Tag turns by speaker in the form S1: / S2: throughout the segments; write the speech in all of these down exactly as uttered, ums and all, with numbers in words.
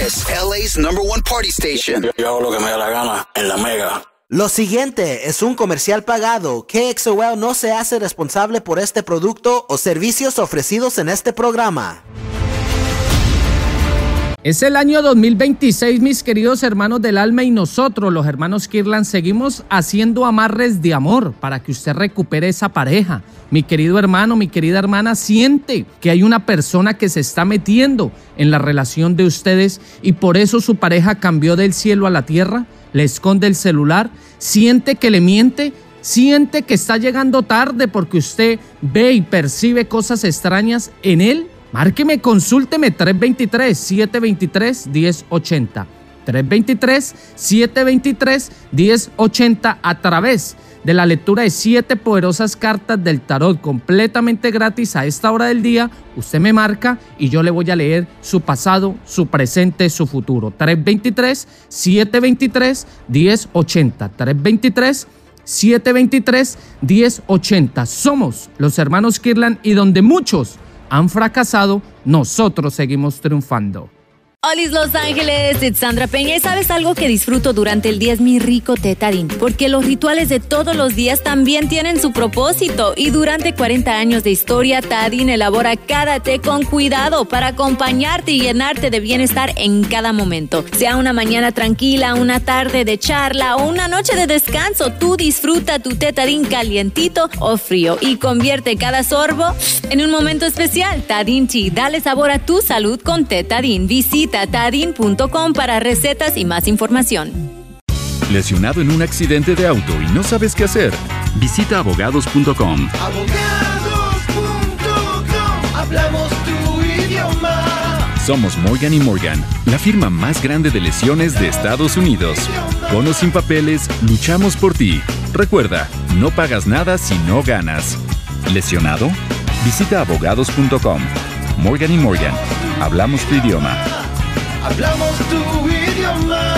S1: es L A's number one party station.
S2: Yo, yo hago lo que me da la gana en la Mega.
S3: Lo siguiente es un comercial pagado. K X O L no se hace responsable por este producto o servicios ofrecidos en este programa.
S4: Es el año dos mil veintiséis, mis queridos hermanos del alma, y nosotros, los hermanos Kirlan, seguimos haciendo amarres de amor para que usted recupere esa pareja. Mi querido hermano, mi querida hermana, siente que hay una persona que se está metiendo en la relación de ustedes y por eso su pareja cambió del cielo a la tierra, le esconde el celular, siente que le miente, siente que está llegando tarde porque usted ve y percibe cosas extrañas en él. Márqueme, consúlteme tres dos tres, siete dos tres, uno cero ocho cero. tres dos tres, siete dos tres, uno cero ocho cero a través de la lectura de siete poderosas cartas del tarot completamente gratis a esta hora del día. Usted me marca y yo le voy a leer su pasado, su presente, su futuro. tres dos tres, siete dos tres, uno cero ocho cero. tres dos tres, siete dos tres, uno cero ocho cero. Somos los hermanos Kirlan y donde muchos han fracasado, nosotros seguimos triunfando.
S5: Hola Los Ángeles, it's Sandra Peña y ¿sabes algo que disfruto durante el día? Es mi rico té Tarín, porque los rituales de todos los días también tienen su propósito y durante cuarenta años de historia, Tarín elabora cada té con cuidado para acompañarte y llenarte de bienestar en cada momento. Sea una mañana tranquila, una tarde de charla o una noche de descanso, tú disfruta tu té Tarín calientito o frío y convierte cada sorbo en un momento especial. Tarín Tea, dale sabor a tu salud con té Tarín. Visita tarín punto com para recetas y más información.
S6: ¿Lesionado en un accidente de auto y no sabes qué hacer? Visita abogados punto com.
S7: Abogados punto com, hablamos tu idioma.
S6: Somos Morgan y Morgan, la firma más grande de lesiones de Estados Unidos. Con o sin papeles, luchamos por ti. Recuerda, no pagas nada si no ganas. ¿Lesionado? Visita abogados punto com. Morgan y Morgan, hablamos tu idioma.
S7: Hablamos tu idioma.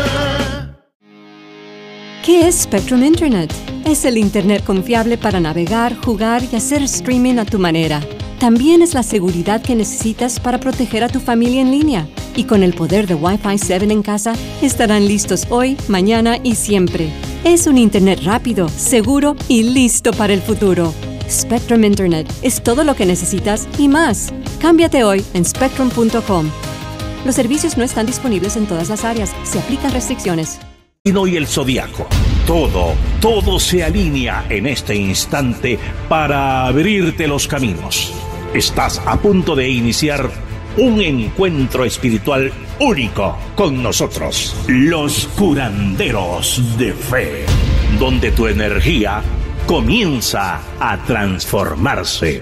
S8: ¿Qué es Spectrum Internet? Es el Internet confiable para navegar, jugar y hacer streaming a tu manera. También es la seguridad que necesitas para proteger a tu familia en línea. Y con el poder de Wi-Fi siete en casa, estarán listos hoy, mañana y siempre. Es un Internet rápido, seguro y listo para el futuro. Spectrum Internet es todo lo que necesitas y más. Cámbiate hoy en spectrum punto com. Los servicios no están disponibles en todas las áreas. Se aplican restricciones.
S9: Y el zodiaco. Todo, todo se alinea en este instante para abrirte los caminos. Estás a punto de iniciar un encuentro espiritual único con nosotros, los curanderos de fe, donde tu energía comienza a transformarse.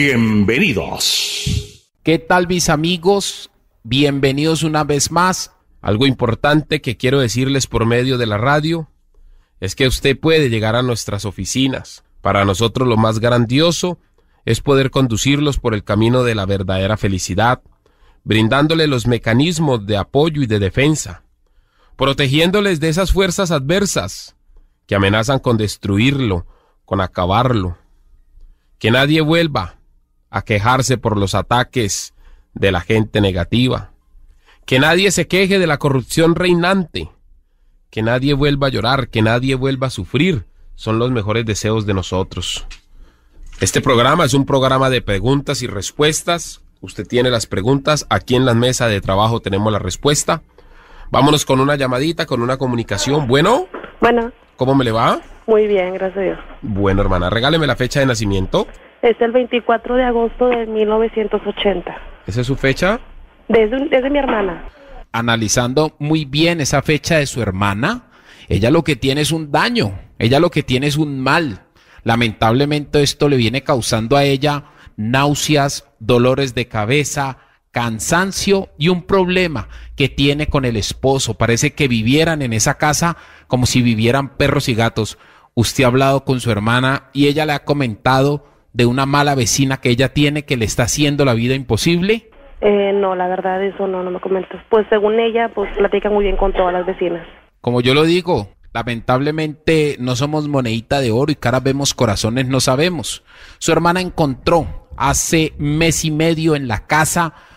S9: Bienvenidos.
S10: ¿Qué tal, mis amigos? Bienvenidos una vez más. Algo importante que quiero decirles por medio de la radio es que usted puede llegar a nuestras oficinas. Para nosotros lo más grandioso es poder conducirlos por el camino de la verdadera felicidad, brindándole los mecanismos de apoyo y de defensa, protegiéndoles de esas fuerzas adversas que amenazan con destruirlo, con acabarlo. Que nadie vuelva a quejarse por los ataques de la gente negativa. Que nadie se queje de la corrupción reinante. Que nadie vuelva a llorar, que nadie vuelva a sufrir. Son los mejores deseos de nosotros. Este programa es un programa de preguntas y respuestas. Usted tiene las preguntas, aquí en la mesa de trabajo tenemos la respuesta. Vámonos con una llamadita, con una comunicación. Bueno.
S11: Bueno.
S10: ¿Cómo me le va?
S11: Muy bien, gracias a Dios.
S10: Bueno, hermana, regáleme la fecha de nacimiento.
S11: Es el veinticuatro de agosto de mil novecientos ochenta.
S10: ¿Esa es su fecha?
S11: Desde, desde mi hermana.
S10: Analizando muy bien esa fecha de su hermana, ella lo que tiene es un daño, ella lo que tiene es un mal. Lamentablemente esto le viene causando a ella náuseas, dolores de cabeza, cansancio y un problema que tiene con el esposo. Parece que vivieran en esa casa como si vivieran perros y gatos. Usted ha hablado con su hermana y ella le ha comentado de una mala vecina que ella tiene que le está haciendo la vida imposible.
S11: Eh, no, la verdad eso no, no me comentas. Pues según ella, pues platica muy bien con todas las vecinas.
S10: Como yo lo digo, lamentablemente no somos monedita de oro y caras vemos, corazones no sabemos. Su hermana encontró hace mes y medio en la casa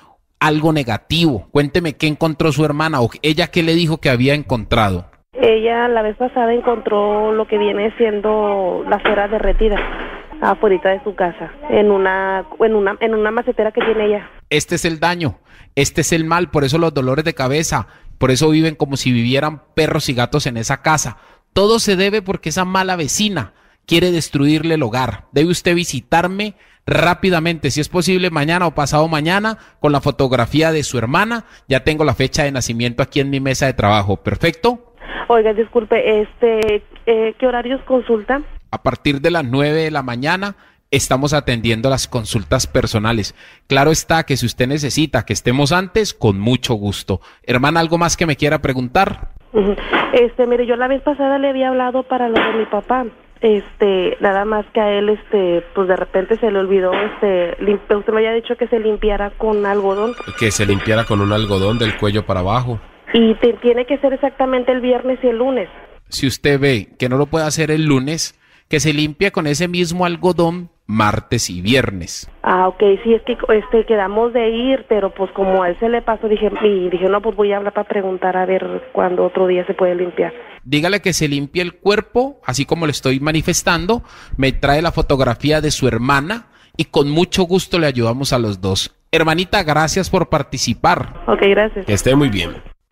S4: algo negativo. Cuénteme qué encontró su hermana o ella qué le dijo que había encontrado.
S11: Ella la vez pasada encontró lo que viene siendo la cera derretida afuera de su casa, en una, en una, en una macetera que tiene ella.
S4: Este es el daño, este es el mal, por eso los dolores de cabeza, por eso viven como si vivieran perros y gatos en esa casa. Todo se debe porque esa mala vecina quiere destruirle el hogar. Debe usted visitarme rápidamente, si es posible mañana o pasado mañana, con la fotografía de su hermana. Ya tengo la fecha de nacimiento aquí en mi mesa de trabajo. ¿Perfecto?
S11: Oiga, disculpe, este, eh, ¿qué horarios consulta?
S4: A partir de las nueve de la mañana estamos atendiendo las consultas personales. Claro está que si usted necesita que estemos antes, con mucho gusto. Hermana, ¿algo más que me quiera preguntar?
S11: Uh-huh. Este, mire, yo la vez pasada le había hablado para lo de mi papá. Este, nada más que a él, este, pues de repente se le olvidó, este, limpi- usted me había dicho que se limpiara con algodón.
S10: Que se limpiara con un algodón del cuello para abajo.
S11: Y te, tiene que ser exactamente el viernes y el lunes.
S4: Si usted ve que no lo puede hacer el lunes, que se limpie con ese mismo algodón martes y viernes.
S11: Ah, ok, sí, es que este, quedamos de ir, pero pues como a él se le pasó, dije, y dije, no, pues voy a hablar para preguntar a ver cuándo otro día se puede limpiar.
S4: Dígale que se limpie el cuerpo, así como le estoy manifestando, me trae la fotografía de su hermana y con mucho gusto le ayudamos a los dos. Hermanita, gracias por participar.
S11: Ok, gracias.
S10: Que esté muy bien.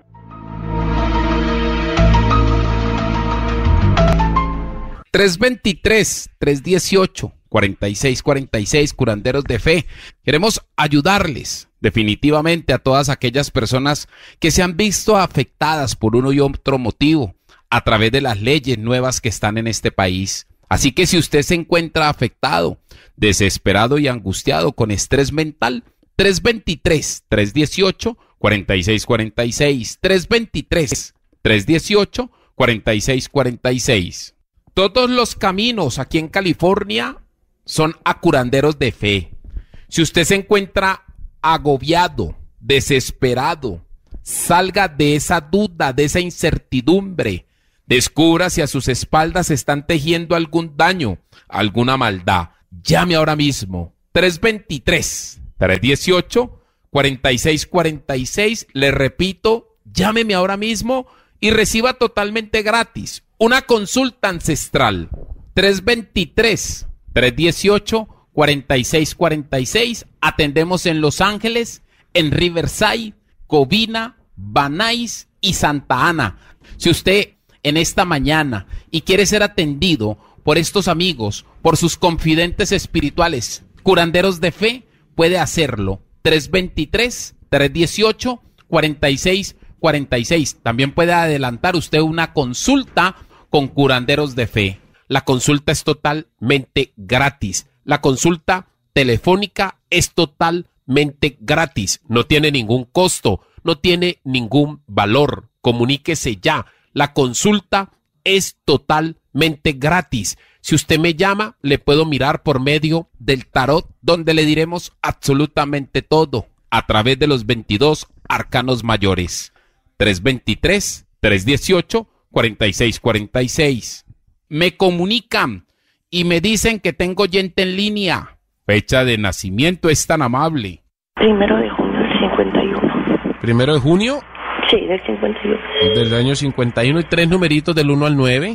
S4: tres veintitrés, tres dieciocho, cuarenta y seis cuarenta y seis, curanderos de fe. Queremos ayudarles definitivamente a todas aquellas personas que se han visto afectadas por uno y otro motivo a través de las leyes nuevas que están en este país. Así que si usted se encuentra afectado, desesperado y angustiado con estrés mental, tres veintitrés, tres dieciocho, cuarenta y seis cuarenta y seis, tres veintitrés, tres dieciocho, cuarenta y seis cuarenta y seis. Todos los caminos aquí en California son a curanderos de fe. Si usted se encuentra agobiado, desesperado, salga de esa duda, de esa incertidumbre. Descubra si a sus espaldas están tejiendo algún daño, alguna maldad. Llame ahora mismo. tres veintitrés, tres dieciocho, cuarenta y seis cuarenta y seis. Le repito, llámeme ahora mismo y reciba totalmente gratis una consulta ancestral. tres veintitrés, tres dieciocho, cuarenta y seis cuarenta y seis. Atendemos en Los Ángeles, en Riverside, Covina, Van Nuys y Santa Ana. Si usted en esta mañana y quiere ser atendido por estos amigos, por sus confidentes espirituales, curanderos de fe, puede hacerlo. tres veintitrés, tres dieciocho, cuarenta y seis cuarenta y seis. También puede adelantar usted una consulta con curanderos de fe. La consulta es totalmente gratis. La consulta telefónica es totalmente gratis. No tiene ningún costo, no tiene ningún valor. Comuníquese ya. La consulta es totalmente gratis. Si usted me llama, le puedo mirar por medio del tarot, donde le diremos absolutamente todo a través de los veintidós arcanos mayores. tres veintitrés, tres dieciocho, cuarenta y seis cuarenta y seis. Me comunican y me dicen que tengo oyente en línea. Fecha de nacimiento es tan amable.
S11: Primero de junio del cincuenta y uno.
S10: ¿Primero de junio?
S11: Sí, del cincuenta y uno.
S10: Del año cincuenta y uno y tres numeritos del uno al nueve.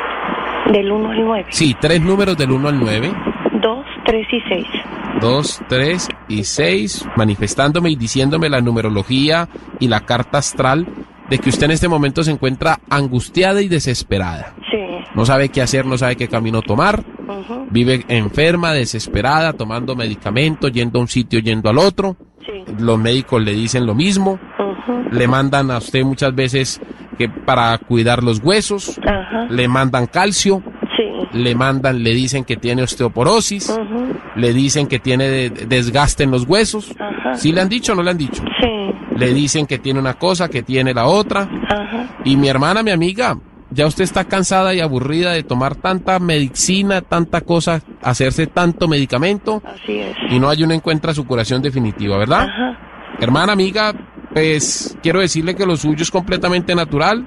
S11: Del uno al nueve.
S10: Sí, tres números del uno al nueve.
S11: dos, tres y seis.
S10: dos, tres y seis, manifestándome y diciéndome la numerología y la carta astral de que usted en este momento se encuentra angustiada y desesperada.
S11: Sí.
S10: No sabe qué hacer, no sabe qué camino tomar.
S11: Uh-huh.
S10: Vive enferma, desesperada, tomando medicamentos, yendo a un sitio, yendo al otro.
S11: Sí.
S10: Los médicos le dicen lo mismo.
S11: Uh-huh.
S10: Le mandan a usted muchas veces que para cuidar los huesos.
S11: Uh-huh.
S10: Le mandan calcio.
S11: Sí.
S10: Le mandan, le dicen que tiene osteoporosis.
S11: Uh-huh.
S10: Le dicen que tiene de- desgaste en los huesos.
S11: Uh-huh.
S10: ¿Sí le han dicho o no le han dicho?
S11: Sí.
S10: Le dicen que tiene una cosa, que tiene la otra.
S11: Ajá.
S10: Y mi hermana, mi amiga, ya usted está cansada y aburrida de tomar tanta medicina, tanta cosa, hacerse tanto medicamento.
S11: Así es.
S10: Y no hay uno encuentra su curación definitiva, ¿verdad?
S11: Ajá.
S10: Hermana, amiga, pues quiero decirle que lo suyo es completamente natural,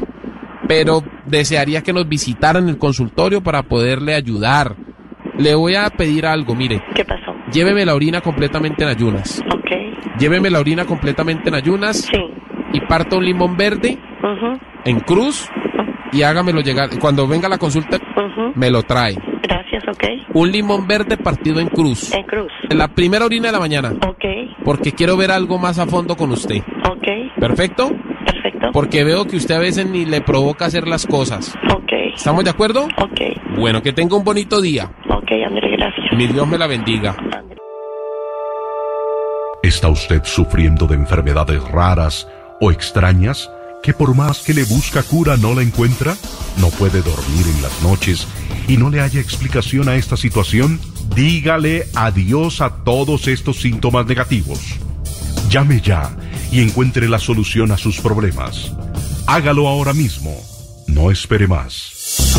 S10: pero desearía que nos visitaran el consultorio para poderle ayudar. Le voy a pedir algo, mire.
S11: ¿Qué pasó?
S10: Lléveme la orina completamente en ayunas.
S11: Ok.
S10: Lléveme la orina completamente en ayunas.
S11: Sí.
S10: Y parta un limón verde
S11: Uh-huh.
S10: en cruz y hágamelo llegar. Cuando venga la consulta,
S11: Uh-huh.
S10: me lo trae.
S11: Gracias, ok.
S10: Un limón verde partido en cruz.
S11: En cruz.
S10: En la primera orina de la mañana.
S11: Ok.
S10: Porque quiero ver algo más a fondo con usted.
S11: Ok.
S10: ¿Perfecto?
S11: Perfecto.
S10: Porque veo que usted a veces ni le provoca hacer las cosas.
S11: Ok.
S10: ¿Estamos de acuerdo?
S11: Ok.
S10: Bueno, que tenga un bonito día.
S11: Ok, André, gracias.
S10: Mi Dios me la bendiga.
S12: ¿Está usted sufriendo de enfermedades raras o extrañas que por más que le busca cura no la encuentra? ¿No puede dormir en las noches y no le haya explicación a esta situación? Dígale adiós a todos estos síntomas negativos. Llame ya y encuentre la solución a sus problemas. Hágalo ahora mismo. No espere más.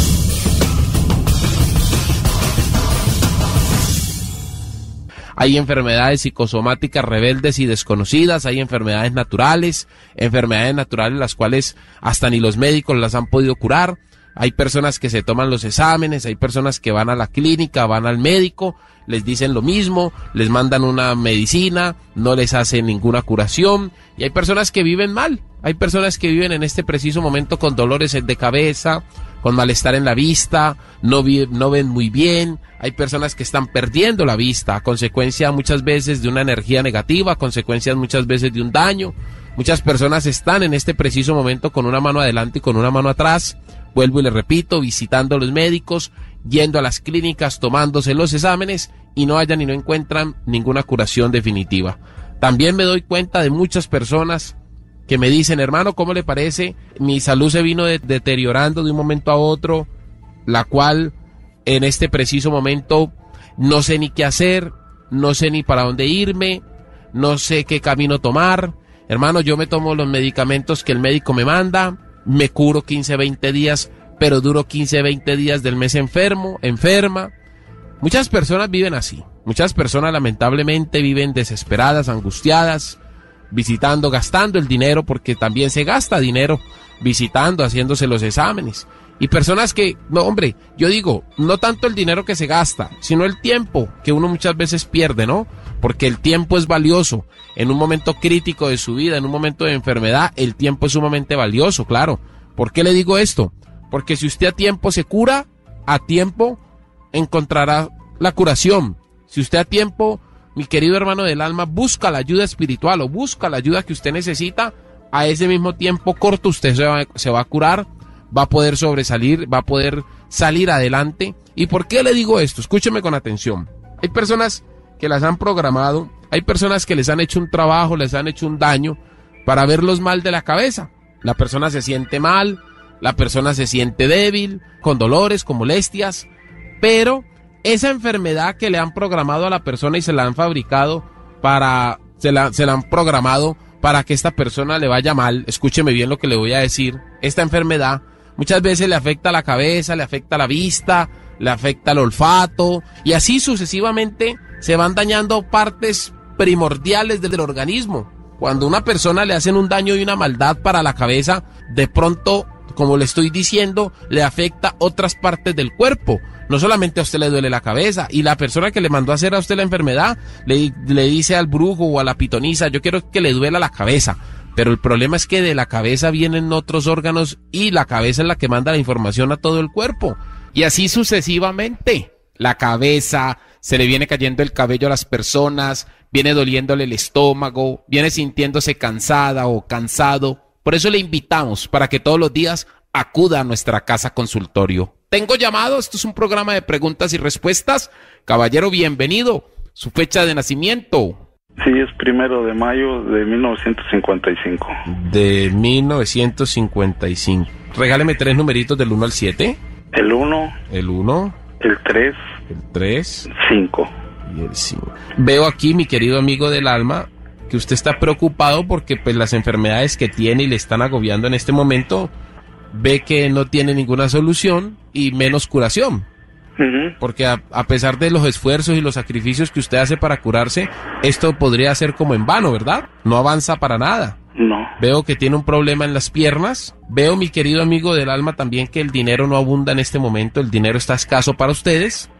S10: Hay enfermedades psicosomáticas rebeldes y desconocidas, hay enfermedades naturales, enfermedades naturales las cuales hasta ni los médicos las han podido curar. Hay personas que se toman los exámenes, hay personas que van a la clínica, van al médico, les dicen lo mismo, les mandan una medicina, no les hacen ninguna curación, y hay personas que viven mal, hay personas que viven en este preciso momento con dolores de cabeza, con malestar en la vista, no, vi, no ven muy bien, hay personas que están perdiendo la vista a consecuencia muchas veces de una energía negativa, a consecuencias muchas veces de un daño. Muchas personas están en este preciso momento con una mano adelante y con una mano atrás, vuelvo y le repito, visitando a los médicos, yendo a las clínicas, tomándose los exámenes y no hallan y no encuentran ninguna curación definitiva. También me doy cuenta de muchas personas que me dicen, hermano, ¿cómo le parece? Mi salud se vino de- deteriorando de un momento a otro, la cual en este preciso momento no sé ni qué hacer, no sé ni para dónde irme, no sé qué camino tomar. Hermano, yo me tomo los medicamentos que el médico me manda, me curo quince, veinte días, pero duro quince, veinte días del mes enfermo, enferma. Muchas personas viven así, muchas personas lamentablemente viven desesperadas, angustiadas, visitando, gastando el dinero, porque también se gasta dinero visitando, haciéndose los exámenes. Y personas que, no hombre, yo digo, no tanto el dinero que se gasta, sino el tiempo que uno muchas veces pierde, ¿no? Porque el tiempo es valioso. En un momento crítico de su vida, en un momento de enfermedad, el tiempo es sumamente valioso, claro. ¿Por qué le digo esto? Porque si usted a tiempo se cura, a tiempo encontrará la curación. Si usted a tiempo, mi querido hermano del alma, busca la ayuda espiritual o busca la ayuda que usted necesita, a ese mismo tiempo corto usted se va, se va a curar, va a poder sobresalir, va a poder salir adelante. ¿Y por qué le digo esto? Escúcheme con atención. Hay personas que las han programado, hay personas que les han hecho un trabajo, les han hecho un daño para verlos mal de la cabeza. La persona se siente mal, la persona se siente débil, con dolores, con molestias, pero esa enfermedad que le han programado a la persona y se la han fabricado para, se la, se la han programado para que esta persona le vaya mal, escúcheme bien lo que le voy a decir, esta enfermedad muchas veces le afecta a la cabeza, le afecta a la vista, le afecta al olfato, y así sucesivamente se van dañando partes primordiales del organismo. Cuando a una persona le hacen un daño y una maldad para la cabeza, de pronto, como le estoy diciendo, le afecta otras partes del cuerpo. No solamente a usted le duele la cabeza, y la persona que le mandó a hacer a usted la enfermedad le, le dice al brujo o a la pitonisa, yo quiero que le duela la cabeza. Pero el problema es que de la cabeza vienen otros órganos y la cabeza es la que manda la información a todo el cuerpo. Y así sucesivamente. La cabeza, se le viene cayendo el cabello a las personas, viene doliéndole el estómago, viene sintiéndose cansada o cansado. Por eso le invitamos para que todos los días acuda a nuestra casa consultorio. Tengo llamado, esto es un programa de preguntas y respuestas. Caballero, bienvenido. Su fecha de nacimiento.
S13: Sí, es primero de mayo de mil novecientos cincuenta y cinco.
S10: De mil novecientos cincuenta y cinco. Regáleme tres numeritos del uno al siete.
S13: El uno.
S10: El uno.
S13: El tres.
S10: El tres.
S13: cinco.
S10: Y el cinco. Veo aquí, mi querido amigo del alma, que usted está preocupado porque pues las enfermedades que tiene y le están agobiando en este momento, ve que no tiene ninguna solución y menos curación. Uh-huh. Porque a, a pesar de los esfuerzos y los sacrificios que usted hace para curarse, esto podría ser como en vano, ¿verdad? No avanza para nada.
S13: No.
S10: Veo que tiene un problema en las piernas. Veo, mi querido amigo del alma, también que el dinero no abunda en este momento. El dinero está escaso para ustedes.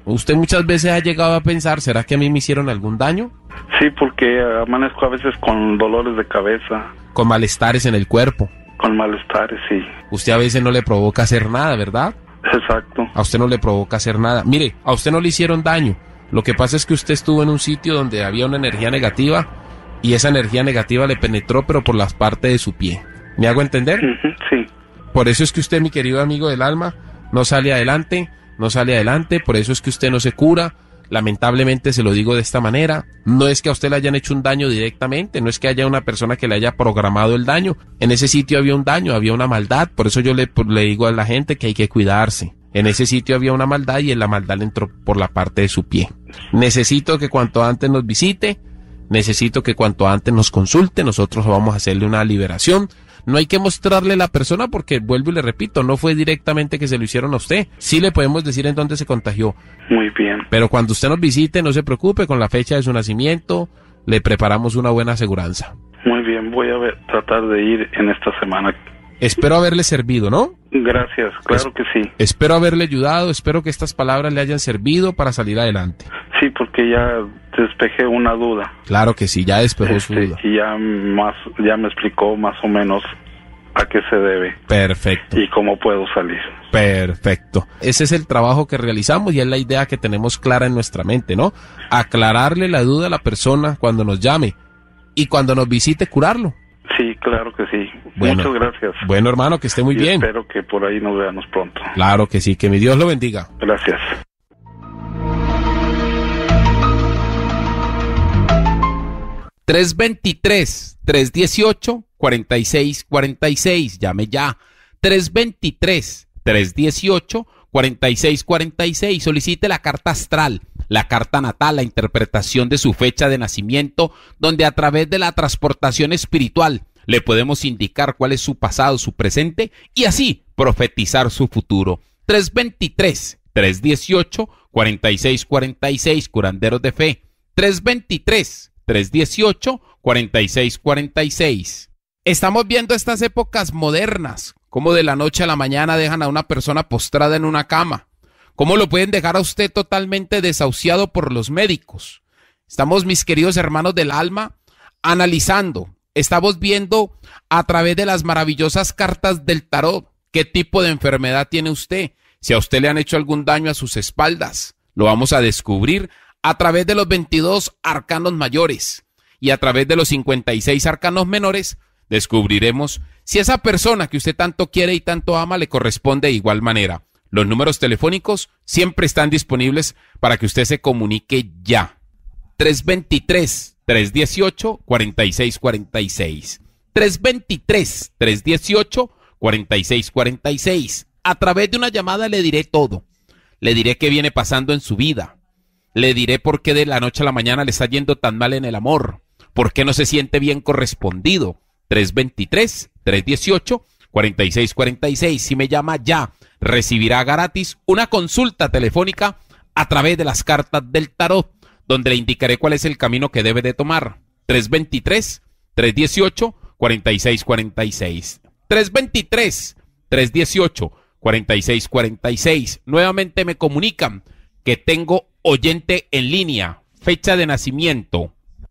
S10: ¿Usted muchas veces ha llegado a pensar, ¿será que a mí me hicieron algún daño?
S13: Sí, porque amanezco a veces con dolores de cabeza.
S10: Con malestares en el cuerpo.
S13: Con malestares, sí.
S10: Usted a veces no le provoca hacer nada, ¿verdad?
S13: Exacto.
S10: A usted no le provoca hacer nada. Mire, a usted no le hicieron daño. Lo que pasa es que usted estuvo en un sitio donde había una energía negativa y esa energía negativa le penetró, pero por las partes de su pie. ¿Me hago entender?
S13: Uh-huh, sí.
S10: Por eso es que usted, mi querido amigo del alma, no sale adelante, no sale adelante, por eso es que usted no se cura. Lamentablemente se lo digo de esta manera, no es que a usted le hayan hecho un daño directamente, no es que haya una persona que le haya programado el daño. En ese sitio había un daño, había una maldad, por eso yo le, le digo a la gente que hay que cuidarse. En ese sitio había una maldad y en la maldad le entró por la parte de su pie. Necesito que cuanto antes nos visite, necesito que cuanto antes nos consulte, nosotros vamos a hacerle una liberación. No hay que mostrarle la persona porque, vuelvo y le repito, no fue directamente que se lo hicieron a usted. Sí le podemos decir en dónde se contagió.
S13: Muy bien.
S10: Pero cuando usted nos visite, no se preocupe, con la fecha de su nacimiento, le preparamos una buena aseguranza.
S13: Muy bien, voy a ver, tratar de ir en esta semana.
S10: Espero haberle servido, ¿no?
S13: Gracias, claro es, que sí.
S10: Espero haberle ayudado, espero que estas palabras le hayan servido para salir adelante.
S13: Sí, porque ya despejé una duda.
S10: Claro que sí, ya despejó este, su duda.
S13: Y ya, más, ya me explicó más o menos a qué se debe.
S10: Perfecto.
S13: Y cómo puedo salir.
S10: Perfecto. Ese es el trabajo que realizamos y es la idea que tenemos clara en nuestra mente, ¿no? Aclararle la duda a la persona cuando nos llame y cuando nos visite, curarlo.
S13: Sí, claro que sí.
S10: Bueno,
S13: muchas gracias.
S10: Bueno, hermano, que esté muy
S13: y
S10: bien.
S13: Espero que por ahí nos veamos pronto.
S10: Claro que sí, que mi Dios lo bendiga.
S13: Gracias.
S14: tres veintitrés, tres dieciocho, cuarenta y seis cuarenta y seis. Llame ya. tres veintitrés, tres dieciocho, cuarenta y seis cuarenta y seis. Solicite la carta astral, la carta natal, la interpretación de su fecha de nacimiento, donde a través de la transportación espiritual le podemos indicar cuál es su pasado, su presente y así profetizar su futuro. tres veintitrés, tres dieciocho, cuarenta y seis cuarenta y seis, curanderos de fe. tres veintitrés, tres dieciocho, cuarenta y seis cuarenta y seis. Estamos viendo estas épocas modernas, cómo de la noche a la mañana dejan a una persona postrada en una cama, cómo lo pueden dejar a usted totalmente desahuciado por los médicos. Estamos, mis queridos hermanos del alma, analizando, estamos viendo a través de las maravillosas cartas del tarot qué tipo de enfermedad tiene usted, si a usted le han hecho algún daño a sus espaldas. Lo vamos a descubrir a través de los veintidós arcanos mayores y a través de los cincuenta y seis arcanos menores descubriremos si esa persona que usted tanto quiere y tanto ama le corresponde de igual manera. Los números telefónicos siempre están disponibles para que usted se comunique ya. tres veintitrés, tres dieciocho, cuarenta y seis cuarenta y seis. tres veintitrés, tres dieciocho, cuarenta y seis cuarenta y seis. A través de una llamada le diré todo. Le diré qué viene pasando en su vida. Le diré por qué de la noche a la mañana le está yendo tan mal en el amor. ¿Por qué no se siente bien correspondido? tres veintitrés, tres dieciocho, cuarenta y seis cuarenta y seis. Si me llama ya, recibirá gratis una consulta telefónica a través de las cartas del tarot, donde le indicaré cuál es el camino que debe de tomar. tres veintitrés, tres dieciocho, cuarenta y seis cuarenta y seis. tres veintitrés, tres dieciocho, cuarenta y seis cuarenta y seis. Nuevamente me comunican que tengo oyente en línea. Fecha de nacimiento.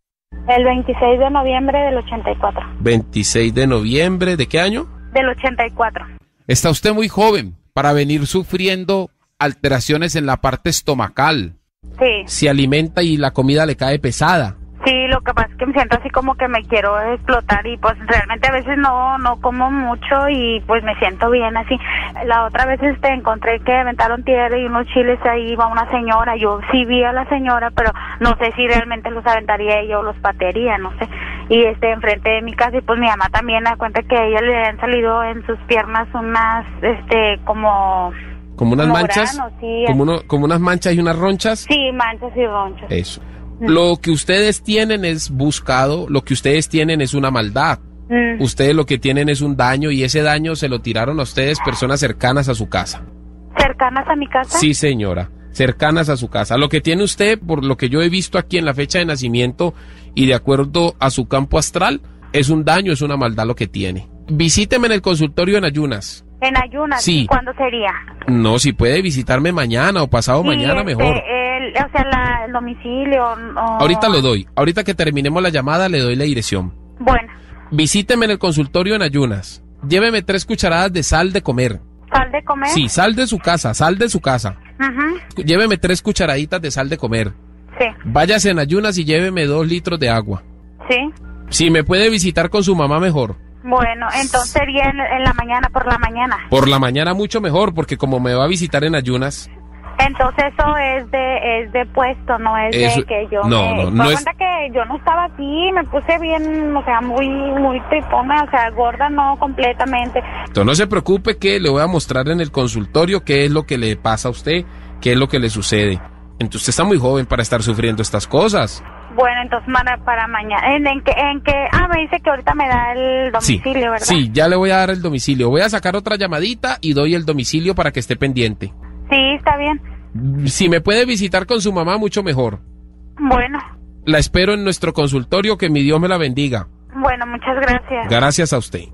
S15: El veintiséis de noviembre del ochenta y cuatro.
S10: veintiséis de noviembre, ¿de qué año?
S15: Del ochenta y cuatro.
S14: Está usted muy joven para venir sufriendo alteraciones en la parte estomacal.
S15: Sí.
S10: Se alimenta y la comida le cae pesada.
S15: Sí, lo que pasa es que me siento así como que me quiero explotar y pues realmente a veces no no como mucho y pues me siento bien así. La otra vez este encontré que aventaron tierra y unos chiles ahí, iba una señora, yo sí vi a la señora, pero no sé si realmente los aventaría ella o los patearía, no sé. Y este enfrente de mi casa y pues mi mamá también da cuenta que a ella le han salido en sus piernas unas este como
S10: como unas
S15: como
S10: manchas,
S15: granos, sí,
S10: como uno, como unas manchas y unas ronchas.
S15: Sí, manchas y ronchas.
S10: Eso. Lo que ustedes tienen es buscado, lo que ustedes tienen es una maldad. Mm. Ustedes lo que tienen es un daño y ese daño se lo tiraron a ustedes personas cercanas a su casa.
S15: ¿Cercanas a mi casa?
S10: Sí, señora, cercanas a su casa. Lo que tiene usted, por lo que yo he visto aquí en la fecha de nacimiento y de acuerdo a su campo astral, es un daño, es una maldad lo que tiene. Visíteme en el consultorio en ayunas.
S15: En ayunas.
S10: Sí.
S15: ¿Y cuándo sería?
S10: No, si puede visitarme mañana o pasado
S15: Y,
S10: mañana,
S15: este,
S10: mejor.
S15: El, o sea, la, el domicilio. O...
S10: Ahorita lo doy. Ahorita que terminemos la llamada, le doy la dirección.
S15: Bueno.
S10: Visíteme en el consultorio en ayunas. Lléveme tres cucharadas de sal de comer.
S15: ¿Sal de comer?
S10: Sí, sal de su casa, sal de su casa.
S15: Ujú.
S10: Lléveme tres cucharaditas de sal de comer.
S15: Sí.
S10: Váyase en ayunas y lléveme dos litros de agua.
S15: Sí.
S10: Si me puede visitar con su mamá, mejor.
S15: Bueno, entonces sería en, en la mañana, por la mañana.
S10: Por la mañana mucho mejor, porque como me va a visitar en ayunas.
S15: Entonces eso es de es de puesto, no es
S10: Eso-
S15: de que yo
S10: no,
S15: me...
S10: no, no
S15: Por
S10: es-
S15: cuenta que yo no estaba así, me puse bien, o sea, muy muy tripona, o sea, gorda no completamente.
S10: Entonces no se preocupe que le voy a mostrar en el consultorio qué es lo que le pasa a usted, qué es lo que le sucede. Entonces usted está muy joven para estar sufriendo estas cosas.
S15: Bueno, entonces para, para mañana. ¿En, en qué? En qué? Ah, me dice que ahorita me da el
S10: Sí,
S15: domicilio, ¿verdad?
S10: sí, ya le voy a dar el domicilio. Voy a sacar otra llamadita y doy el domicilio para que esté pendiente.
S15: Sí, está bien.
S10: Si me puede visitar con su mamá, mucho mejor.
S15: Bueno,
S10: La espero en nuestro consultorio, que mi Dios me la bendiga.
S15: bueno, muchas gracias.
S10: Gracias a usted.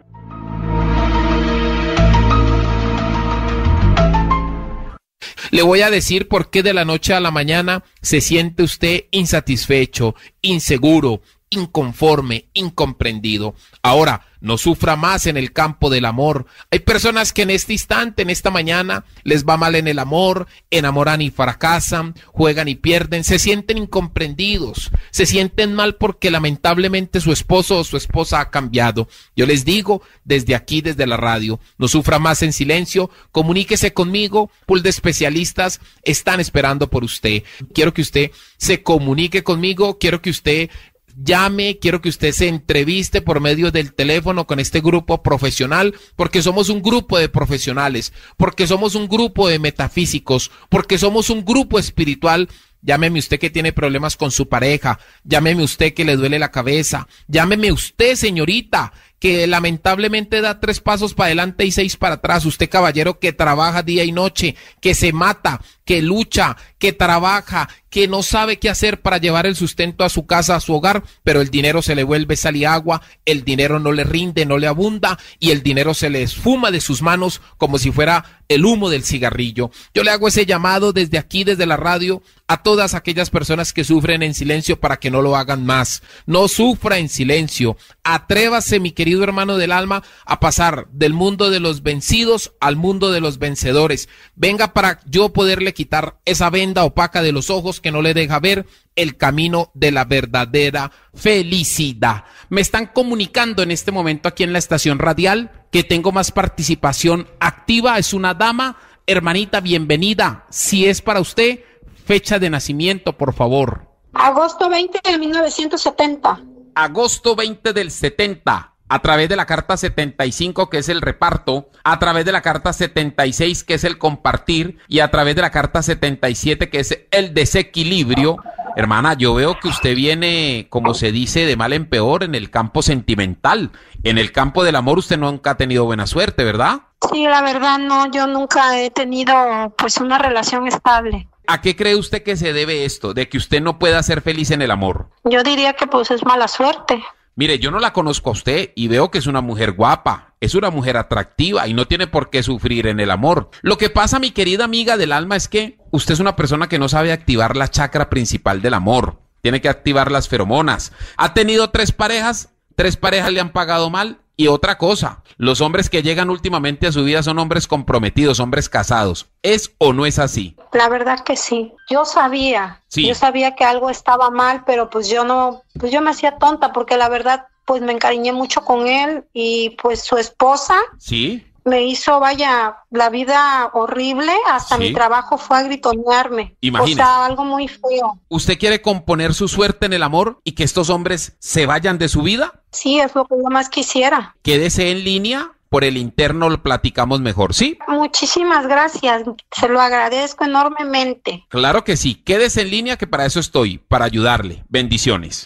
S10: Le voy a decir por qué de la noche a la mañana se siente usted insatisfecho, inseguro, inconforme, incomprendido. Ahora, no sufra más en el campo del amor. Hay personas que en este instante, en esta mañana, les va mal en el amor, enamoran y fracasan, juegan y pierden, se sienten incomprendidos, se sienten mal porque lamentablemente su esposo o su esposa ha cambiado. Yo les digo desde aquí, desde la radio, no sufra más en silencio, comuníquese conmigo, pool de especialistas están esperando por usted. Quiero que usted se comunique conmigo, quiero que usted llame, quiero que usted se entreviste por medio del teléfono con este grupo profesional, porque somos un grupo de profesionales, porque somos un grupo de metafísicos, porque somos un grupo espiritual. Llámeme usted que tiene problemas con su pareja, llámeme usted que le duele la cabeza, llámeme usted, señorita, que lamentablemente da tres pasos para adelante y seis para atrás, usted caballero que trabaja día y noche, que se mata, que lucha, que trabaja, que no sabe qué hacer para llevar el sustento a su casa, a su hogar, pero el dinero se le vuelve sal y agua, el dinero no le rinde, no le abunda y el dinero se le esfuma de sus manos como si fuera el humo del cigarrillo. Yo le hago ese llamado desde aquí, desde la radio, a todas aquellas personas que sufren en silencio para que no lo hagan más. No sufra en silencio. Atrévase, mi querido hermano del alma, a pasar del mundo de los vencidos al mundo de los vencedores. Venga para yo poderle quitar esa venda opaca de los ojos que no le deja ver el camino de la verdadera felicidad. Me están comunicando en este momento aquí en la estación radial que tengo más participación activa. Es una dama. Hermanita, bienvenida. Si es para usted, fecha de nacimiento, por favor.
S16: Agosto veinte de mil novecientos setenta.
S14: Agosto veinte del setenta, a través de la carta setenta y cinco, que es el reparto, a través de la carta setenta y seis, que es el compartir, y a través de la carta setenta y siete, que es el desequilibrio. Hermana, yo veo que usted viene, como se dice, de mal en peor en el campo sentimental. En el campo del amor usted nunca ha tenido buena suerte, ¿verdad?
S16: Sí, la verdad no, yo nunca he tenido pues una relación estable.
S14: ¿A qué cree usted que se debe esto, de que usted no pueda ser feliz en el amor?
S16: Yo diría que pues es mala suerte.
S14: Mire, yo no la conozco a usted y veo que es una mujer guapa, es una mujer atractiva y no tiene por qué sufrir en el amor. Lo que pasa, mi querida amiga del alma, es que usted es una persona que no sabe activar la chakra principal del amor. Tiene que activar las feromonas. ¿Ha tenido tres parejas? ¿Tres parejas le han pagado mal? Y otra cosa, los hombres que llegan últimamente a su vida son hombres comprometidos, hombres casados. ¿Es o no es así?
S16: La verdad que sí. Yo sabía,
S14: Sí.
S16: yo sabía que algo estaba mal, pero pues yo no, pues yo me hacía tonta porque la verdad pues me encariñé mucho con él y pues su esposa
S14: ¿Sí?
S16: me hizo, vaya, la vida horrible, hasta
S14: Sí.
S16: mi trabajo fue a gritonearme.
S14: Imagínese.
S16: O sea, algo muy feo.
S14: ¿Usted quiere componer su suerte en el amor y que estos hombres se vayan de su vida?
S16: Sí, es lo que yo más quisiera.
S14: Quédese en línea, por el interno lo platicamos mejor, ¿sí?
S16: Muchísimas gracias, se lo agradezco enormemente.
S14: Claro que sí, quédese en línea que para eso estoy, para ayudarle. Bendiciones.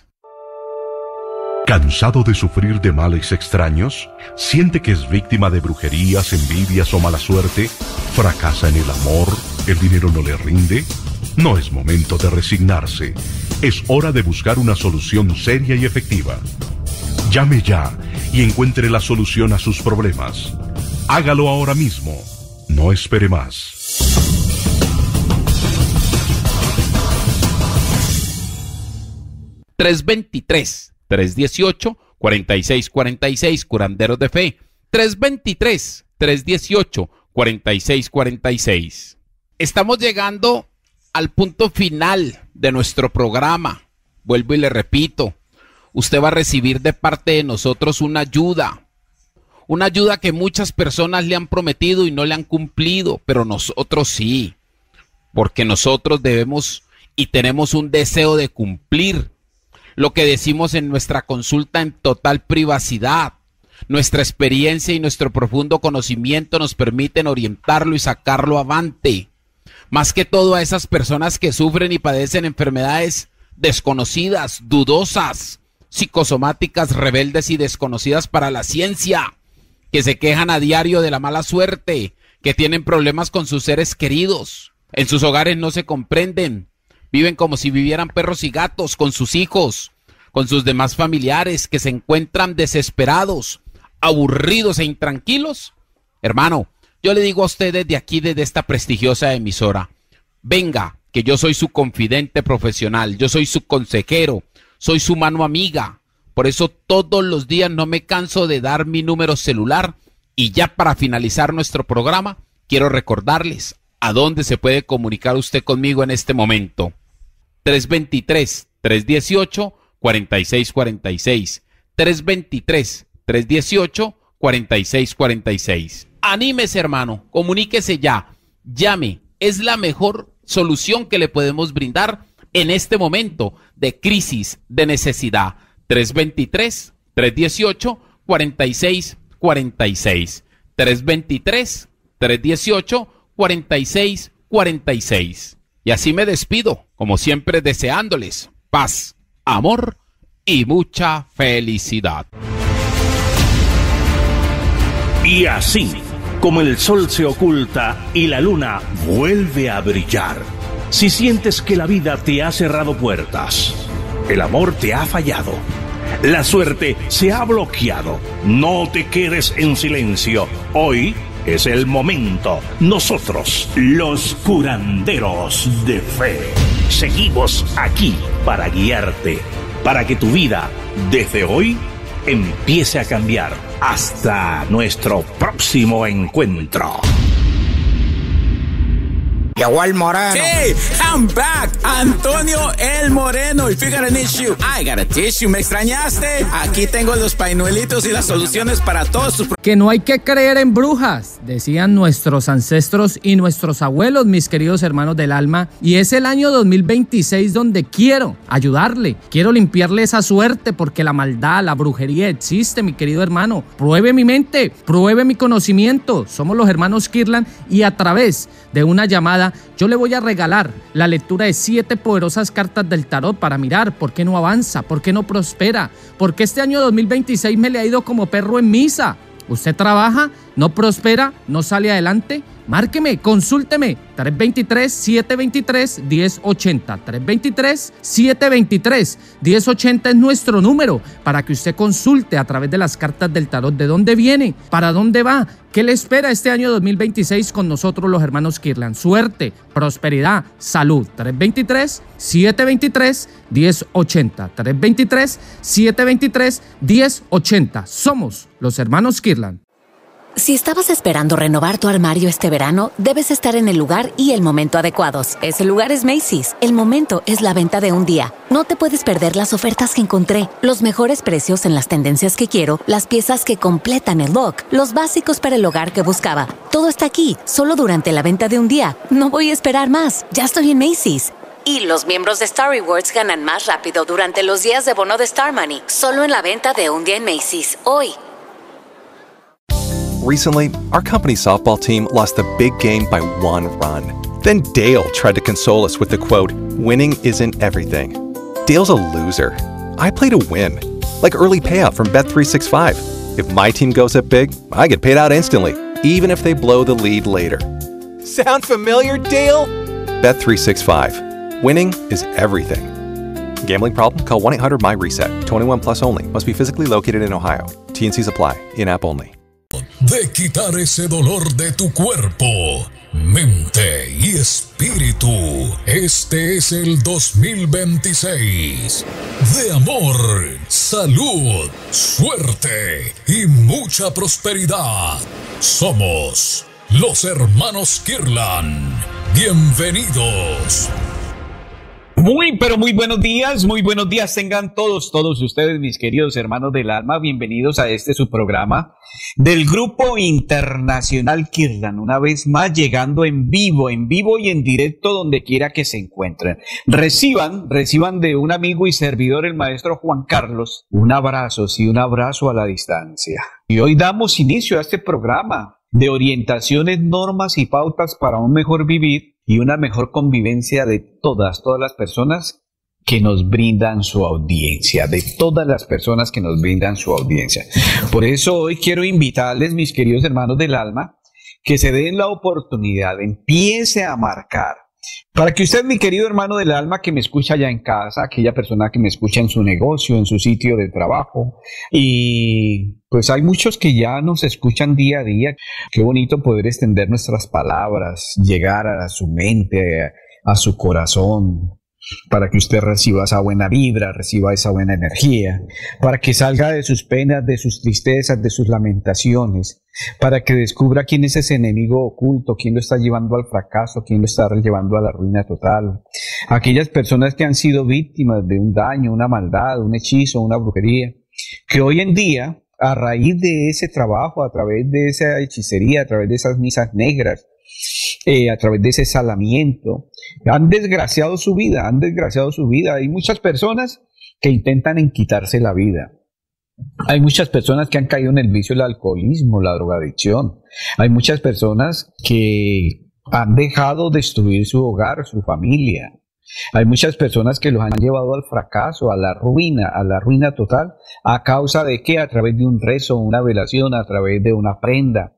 S12: ¿Cansado de sufrir de males extraños? ¿Siente que es víctima de brujerías, envidias o mala suerte? ¿Fracasa en el amor? ¿El dinero no le rinde? No es momento de resignarse. Es hora de buscar una solución seria y efectiva. Llame ya y encuentre la solución a sus problemas. Hágalo ahora mismo. No espere más.
S14: tres veintitrés, tres dieciocho, cuarenta y seis cuarenta y seis, Curanderos de Fe. tres veintitrés, tres dieciocho, cuarenta y seis cuarenta y seis. Estamos llegando al punto final de nuestro programa. Vuelvo y le repito, usted va a recibir de parte de nosotros una ayuda. Una ayuda que muchas personas le han prometido y no le han cumplido, pero nosotros sí. Porque nosotros debemos y tenemos un deseo de cumplir lo que decimos en nuestra consulta en total privacidad. Nuestra experiencia y nuestro profundo conocimiento nos permiten orientarlo y sacarlo avante. Más que todo a esas personas que sufren y padecen enfermedades desconocidas, dudosas, psicosomáticas, rebeldes y desconocidas para la ciencia, que se quejan a diario de la mala suerte, que tienen problemas con sus seres queridos, en sus hogares no se comprenden, viven como si vivieran perros y gatos con sus hijos, con sus demás familiares, que se encuentran desesperados, aburridos e intranquilos. Hermano, yo le digo a usted desde aquí, desde esta prestigiosa emisora, venga, que yo soy su confidente profesional, yo soy su consejero, soy su mano amiga. Por eso todos los días no me canso de dar mi número celular. Y ya para finalizar nuestro programa, quiero recordarles a dónde se puede comunicar usted conmigo en este momento. tres veintitrés, tres dieciocho, cuarenta y seis cuarenta y seis. tres veintitrés, tres dieciocho, cuarenta y seis cuarenta y seis. Anímese, hermano, comuníquese ya. Llame, es la mejor solución que le podemos brindar en este momento de crisis, de necesidad. tres veintitrés, tres dieciocho, cuarenta y seis cuarenta y seis. tres veintitrés, tres dieciocho, cuarenta y seis cuarenta y seis. Y así me despido, como siempre deseándoles paz, amor y mucha felicidad.
S9: Y así, como el sol se oculta y la luna vuelve a brillar, si sientes que la vida te ha cerrado puertas, el amor te ha fallado, la suerte se ha bloqueado, no te quedes en silencio. Hoy es el momento. Nosotros, los curanderos de fe, seguimos aquí para guiarte, para que tu vida, desde hoy, empiece a cambiar. Hasta nuestro próximo encuentro.
S2: Llegó el Moreno.
S17: Hey, I'm back. Antonio el Moreno. If you got an issue, I got a tissue. ¿Me extrañaste? Aquí tengo los pañuelitos y las soluciones para todos sus problemas.
S4: Que no hay que creer en brujas, decían nuestros ancestros y nuestros abuelos, mis queridos hermanos del alma. Y es el año dos mil veintiséis donde quiero ayudarle, quiero limpiarle esa suerte, porque la maldad, la brujería existe, mi querido hermano. Pruebe mi mente, pruebe mi conocimiento. Somos los hermanos Kirlan y a través de una llamada yo le voy a regalar la lectura de siete poderosas cartas del tarot para mirar por qué no avanza, por qué no prospera, porque este año dos mil veintiséis me le ha ido como perro en misa. ¿Usted trabaja, no prospera, no sale adelante? Márqueme, consúlteme, tres veintitrés, siete veintitrés, diez ochenta. tres veintitrés, siete veintitrés, diez ochenta es nuestro número para que usted consulte a través de las cartas del tarot de dónde viene, para dónde va, qué le espera este año dos mil veintiséis con nosotros los hermanos Kirlan. Suerte, prosperidad, salud. tres veintitrés, siete veintitrés, diez ochenta. tres veintitrés, siete veintitrés, diez ochenta. Somos los hermanos Kirlan.
S18: Si estabas esperando renovar tu armario este verano, debes estar en el lugar y el momento adecuados. Ese lugar es Macy's. El momento es la venta de un día. No te puedes perder las ofertas que encontré, los mejores precios en las tendencias que quiero, las piezas que completan el look, los básicos para el hogar que buscaba. Todo está aquí, solo durante la venta de un día. No voy a esperar más. Ya estoy en Macy's. Y los miembros de Star Rewards ganan más rápido durante los días de bono de Star Money. Solo en la venta de un día en Macy's. Hoy.
S19: Recently, our company's softball team lost a big game by one run. Then Dale tried to console us with the quote, "Winning isn't everything." Dale's a loser. I play to win, like early payout from Bet three sixty-five. If my team goes up big, I get paid out instantly, even if they blow the lead later. Sound familiar, Dale? Bet three sixty-five. Winning is everything. Gambling problem? Call one eight hundred M Y RESET. twenty-one plus only. Must be physically located in Ohio. T N Cs apply. In-app only.
S20: de quitar ese dolor de tu cuerpo, mente y espíritu. Este es el dos mil veintiséis de amor, salud, suerte y mucha prosperidad. Somos los hermanos Kirlan. Bienvenidos.
S17: Muy, pero muy buenos días, muy buenos días tengan todos, todos ustedes, mis queridos hermanos del alma. Bienvenidos a este su programa del Grupo Internacional Kirlan, una vez más llegando en vivo, en vivo y en directo donde quiera que se encuentren. Reciban, reciban de un amigo y servidor, el maestro Juan Carlos, un abrazo, sí, un abrazo a la distancia. Y hoy damos inicio a este programa de orientaciones, normas y pautas para un mejor vivir y una mejor convivencia de todas, todas las personas que nos brindan su audiencia, de todas las personas que nos brindan su audiencia. Por eso hoy quiero invitarles, mis queridos hermanos del alma, que se den la oportunidad, empiece a marcar, para que usted, mi querido hermano del alma que me escucha allá en casa, aquella persona que me escucha en su negocio, en su sitio de trabajo, y pues hay muchos que ya nos escuchan día a día. Qué bonito poder extender nuestras palabras, llegar a su mente, a su corazón, para que usted reciba esa buena vibra, reciba esa buena energía, para que salga de sus penas, de sus tristezas, de sus lamentaciones, para que descubra quién es ese enemigo oculto, quién lo está llevando al fracaso, quién lo está llevando a la ruina total. Aquellas personas que han sido víctimas de un daño, una maldad, un hechizo, una brujería, que hoy en día, a raíz de ese trabajo, a través de esa hechicería, a través de esas misas negras, Eh, a través de ese salamiento, han desgraciado su vida, han desgraciado su vida. Hay muchas personas que intentan en quitarse la vida. Hay muchas personas que han caído en el vicio del alcoholismo, la drogadicción. Hay muchas personas que han dejado destruir su hogar, su familia. Hay muchas personas que los han llevado al fracaso, a la ruina, a la ruina total. ¿A causa de qué? A través de un rezo, una velación, a través de una prenda,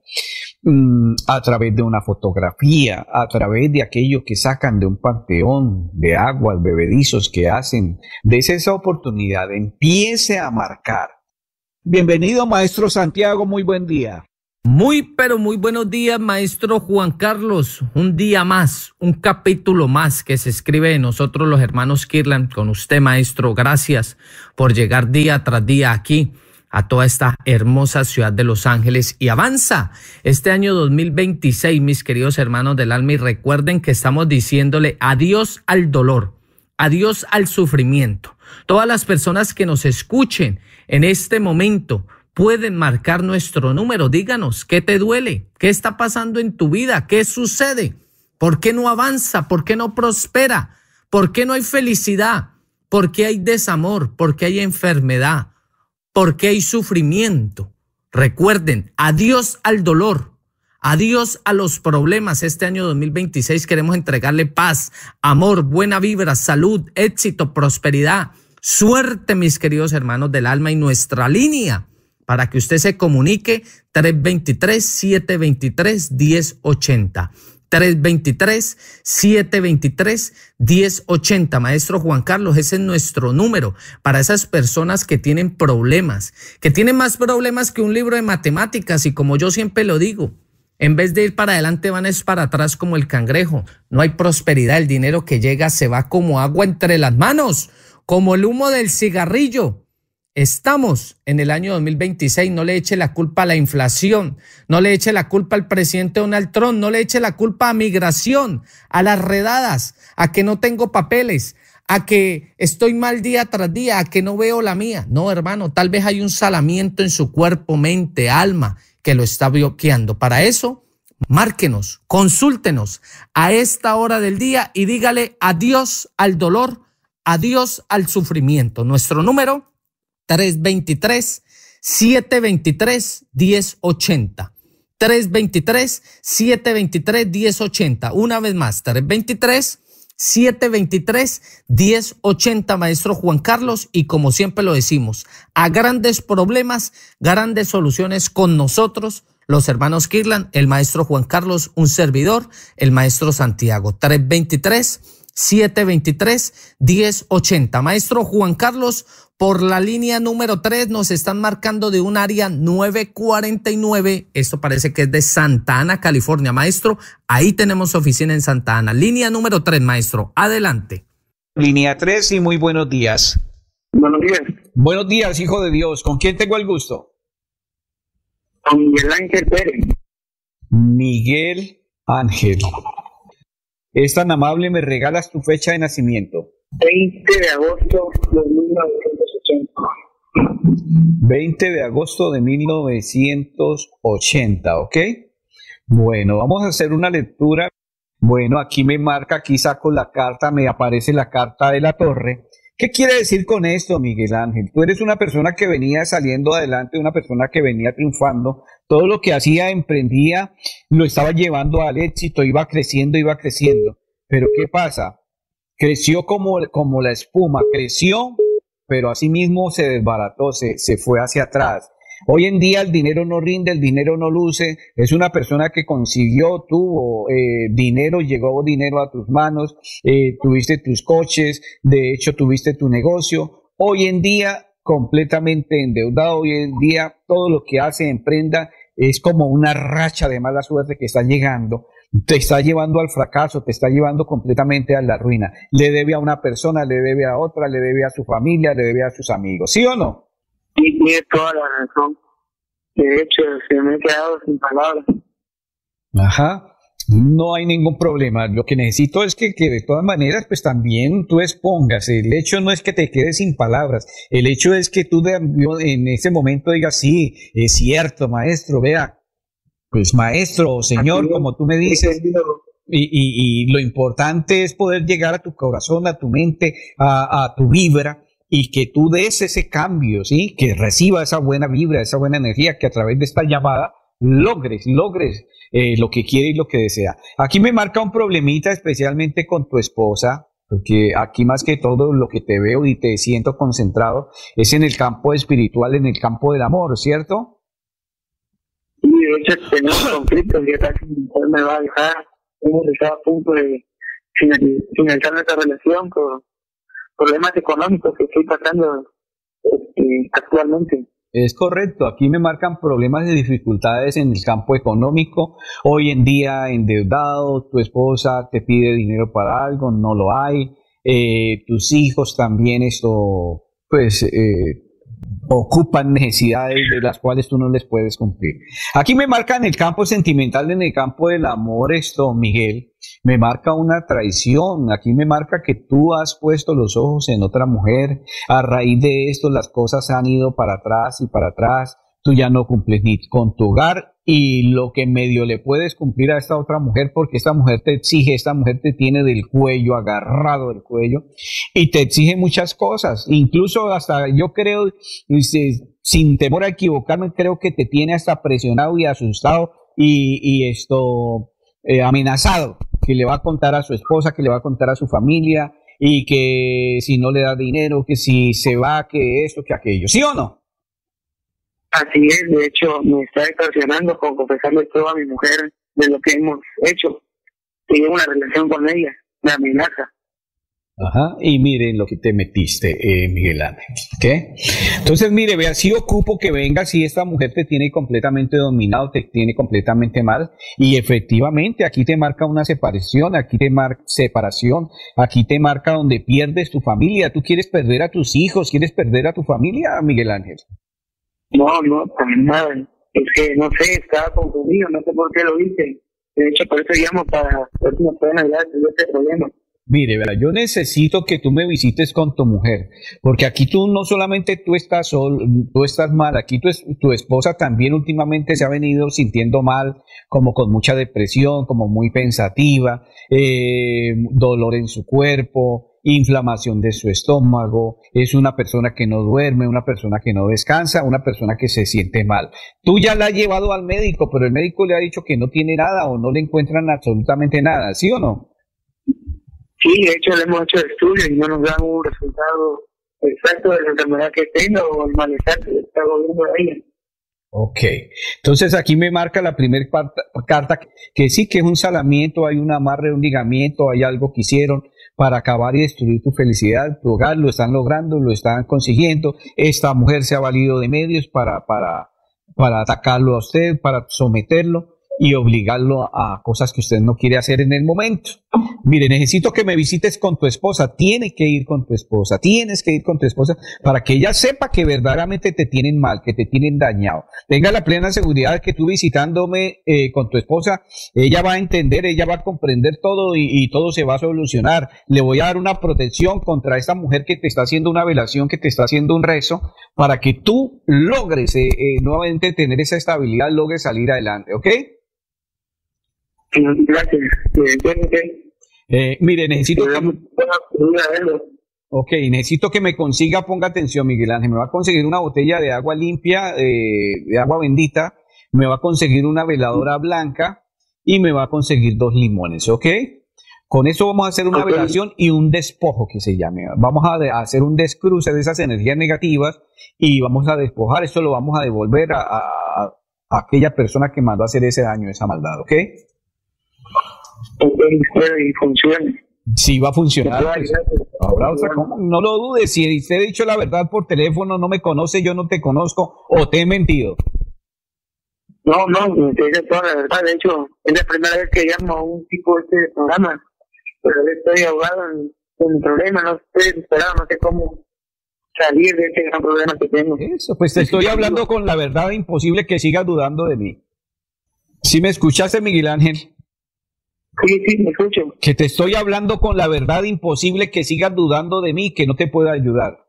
S17: a través de una fotografía, a través de aquello que sacan de un panteón, de aguas, bebedizos que hacen. Dese esa oportunidad, empiece a marcar. Bienvenido, maestro Santiago, muy buen día.
S4: Muy, pero muy buenos días, maestro Juan Carlos. Un día más, un capítulo más que se escribe de nosotros los hermanos Kirlan. Con usted, maestro, gracias por llegar día tras día aquí a toda esta hermosa ciudad de Los Ángeles. Y avanza este año dos mil veintiséis, mis queridos hermanos del alma, y recuerden que estamos diciéndole adiós al dolor, adiós al sufrimiento. Todas las personas que nos escuchen en este momento pueden marcar nuestro número. Díganos, ¿qué te duele? ¿Qué está pasando en tu vida? ¿Qué sucede? ¿Por qué no avanza? ¿Por qué no prospera? ¿Por qué no hay felicidad? ¿Por qué hay desamor? ¿Por qué hay enfermedad? ¿Por qué hay sufrimiento? Recuerden, adiós al dolor, adiós a los problemas. Este año dos mil veintiséis queremos entregarle paz, amor, buena vibra, salud, éxito, prosperidad, suerte, mis queridos hermanos del alma. Y nuestra línea para que usted se comunique, tres dos tres, siete dos tres, uno cero ocho cero. tres dos tres, siete dos tres, uno cero ocho cero. Maestro Juan Carlos, ese es nuestro número para esas personas que tienen problemas, que tienen más problemas que un libro de matemáticas. Y como yo siempre lo digo, en vez de ir para adelante van es para atrás como el cangrejo. No hay prosperidad, el dinero que llega se va como agua entre las manos, como el humo del cigarrillo. Estamos en el año dos mil veintiséis, no le eche la culpa a la inflación, no le eche la culpa al presidente Donald Trump, no le eche la culpa a migración, a las redadas, a que no tengo papeles, a que estoy mal día tras día, a que no veo la mía. No, hermano, tal vez hay un salamiento en su cuerpo, mente, alma que lo está bloqueando. Para eso, márquenos, consúltenos a esta hora del día y dígale adiós al dolor, adiós al sufrimiento. Nuestro número tres dos tres, siete dos tres, uno cero ocho cero. tres dos tres, siete dos tres, uno cero ocho cero. Una vez más, tres dos tres, siete dos tres, uno cero ocho cero, maestro Juan Carlos. Y como siempre lo decimos, a grandes problemas, grandes soluciones con nosotros, los hermanos Kirlan, el maestro Juan Carlos, un servidor, el maestro Santiago. tres dos tres, siete dos tres, uno cero ocho cero. Maestro Juan Carlos, por la línea número tres nos están marcando de un área nueve cuarenta y nueve. Esto parece que es de Santa Ana, California. Maestro, ahí tenemos oficina en Santa Ana. Línea número tres, maestro. Adelante.
S17: Línea tres y muy buenos días.
S21: Buenos días.
S17: Buenos días, hijo de Dios. ¿Con quién tengo el gusto?
S21: Con Miguel Ángel Pérez.
S17: Miguel Ángel. Es tan amable, me regalas tu fecha de nacimiento.
S21: veinte de agosto de mil novecientos ochenta.
S17: veinte de agosto de mil novecientos ochenta, ¿ok? Bueno, vamos a hacer una lectura. Bueno, aquí me marca, aquí saco la carta, me aparece la carta de la torre. ¿Qué quiere decir con esto, Miguel Ángel? Tú eres una persona que venía saliendo adelante, una persona que venía triunfando. Todo lo que hacía, emprendía, lo estaba llevando al éxito, iba creciendo, iba creciendo. Pero ¿qué pasa? Creció como, como la espuma, creció, pero asimismo se desbarató, se, se fue hacia atrás. Hoy en día el dinero no rinde, el dinero no luce. Es una persona que consiguió, tuvo eh, dinero, llegó dinero a tus manos, eh, tuviste tus coches, de hecho tuviste tu negocio. Hoy en día completamente endeudado, hoy en día todo lo que hace, emprenda, es como una racha de mala suerte que está llegando. Te está llevando al fracaso, te está llevando completamente a la ruina. Le debe a una persona, le debe a otra, le debe a su familia, le debe a sus amigos. ¿Sí o no?
S21: Sí, tiene toda la razón. De hecho, se me he quedado sin palabras.
S17: Ajá. No hay ningún problema. Lo que necesito es que, que de todas maneras, pues también tú expongas. El hecho no es que te quedes sin palabras. El hecho es que tú de, en ese momento digas, sí, es cierto, maestro, vea. Pues maestro, señor, como tú me dices. Y, y, y lo importante es poder llegar a tu corazón, a tu mente, a, a tu vibra. Y que tú des ese cambio, ¿sí? Que reciba esa buena vibra, esa buena energía, que a través de esta llamada logres, logres eh, lo que quiere y lo que desea. Aquí me marca un problemita especialmente con tu esposa, porque aquí más que todo lo que te veo y te siento concentrado es en el campo espiritual, en el campo del amor, ¿cierto?
S21: Sí, de hecho tenemos conflictos, ya casi me va a dejar, hemos estado a punto de finalizar nuestra relación por problemas económicos que estoy pasando este, actualmente.
S17: Es correcto, aquí me marcan problemas de dificultades en el campo económico. Hoy en día endeudado, tu esposa te pide dinero para algo, no lo hay. Eh, tus hijos también esto, pues, eh, ocupan necesidades de las cuales tú no les puedes cumplir. Aquí me marca en el campo sentimental, en el campo del amor esto, Miguel, me marca una traición. Aquí me marca que tú has puesto los ojos en otra mujer. A raíz de esto las cosas han ido para atrás y para atrás. Tú ya no cumples ni con tu hogar y lo que medio le puedes cumplir a esta otra mujer, porque esta mujer te exige, esta mujer te tiene del cuello, agarrado del cuello, y te exige muchas cosas. Incluso hasta yo creo, sin temor a equivocarme, creo que te tiene hasta presionado y asustado y, y esto eh, amenazado, que le va a contar a su esposa, que le va a contar a su familia, y que si no le da dinero, que si se va, que esto, que aquello. ¿Sí o no?
S21: Así es, de hecho me está extorsionando con confesarle todo a mi mujer de lo que hemos hecho. Tengo una relación con ella, me amenaza.
S17: Ajá, y miren lo que te metiste, eh, Miguel Ángel, ¿qué? Entonces, mire, vea, si ocupo que venga, si esta mujer te tiene completamente dominado, te tiene completamente mal, y efectivamente aquí te marca una separación, aquí te marca separación, aquí te marca donde pierdes tu familia. ¿Tú quieres perder a tus hijos, quieres perder a tu familia, Miguel Ángel?
S21: No, no, también nada. Es que, no sé, estaba confundido, no sé por qué lo hice. De hecho, por eso llamo para ver si me pueden ayudar en este problema.
S17: Mire, ¿verdad? Yo necesito que tú me visites con tu mujer, porque aquí tú no solamente tú estás sol, tú estás mal, aquí tu, tu esposa también últimamente se ha venido sintiendo mal, como con mucha depresión, como muy pensativa, eh, dolor en su cuerpo, inflamación de su estómago, es una persona que no duerme, una persona que no descansa, una persona que se siente mal. Tú ya la has llevado al médico, pero el médico le ha dicho que no tiene nada o no le encuentran absolutamente nada, ¿sí o no?
S21: Sí, de hecho le hemos hecho estudios y no nos dan un resultado exacto de la enfermedad que tenga o el malestar que le está volviendo a ella.
S17: Ok, entonces aquí me marca la primera carta que sí que es un salamiento, hay un amarre, un ligamiento, hay algo que hicieron, para acabar y destruir tu felicidad, tu hogar. Lo están logrando, lo están consiguiendo. Esta mujer se ha valido de medios para, para, para atacarlo a usted, para someterlo y obligarlo a cosas que usted no quiere hacer en el momento. Mire, necesito que me visites con tu esposa. Tienes que ir con tu esposa. Tienes que ir con tu esposa para que ella sepa que verdaderamente te tienen mal, que te tienen dañado. Tenga la plena seguridad de que tú visitándome eh, con tu esposa, ella va a entender, ella va a comprender todo y, y todo se va a solucionar. Le voy a dar una protección contra esta mujer que te está haciendo una velación, que te está haciendo un rezo, para que tú logres eh, eh, nuevamente tener esa estabilidad, logres salir adelante, ¿ok?
S21: Gracias.
S17: Eh, mire, necesito que, okay, necesito que me consiga, ponga atención, Miguel Ángel, me va a conseguir una botella de agua limpia, eh, de agua bendita, me va a conseguir una veladora blanca y me va a conseguir dos limones, ¿ok? Con eso vamos a hacer una okay. velación y un despojo que se llame. Vamos a, de, a hacer un descruce de esas energías negativas y vamos a despojar, esto lo vamos a devolver a, a, a aquella persona que mandó a hacer ese daño, esa maldad, ¿ok?
S21: Y funciona.
S17: Sí, va a funcionar. Pues, ahora, o sea, no lo dudes, si te he dicho la verdad por teléfono, no me conoce, yo no te conozco, o te he mentido.
S21: No, no, te digo toda la verdad. De hecho, es la primera vez que llamo a un tipo de este programa, pero estoy ahogado en, en el problema, no estoy desesperado, no sé cómo salir de este gran problema que tengo.
S17: Eso, pues te estoy hablando con la verdad, imposible que sigas dudando de mí. ¿Sí me escuchaste, Miguel Ángel?
S21: Sí, sí, me escucho.
S17: Que te estoy hablando con la verdad, imposible que sigas dudando de mí, que no te pueda ayudar.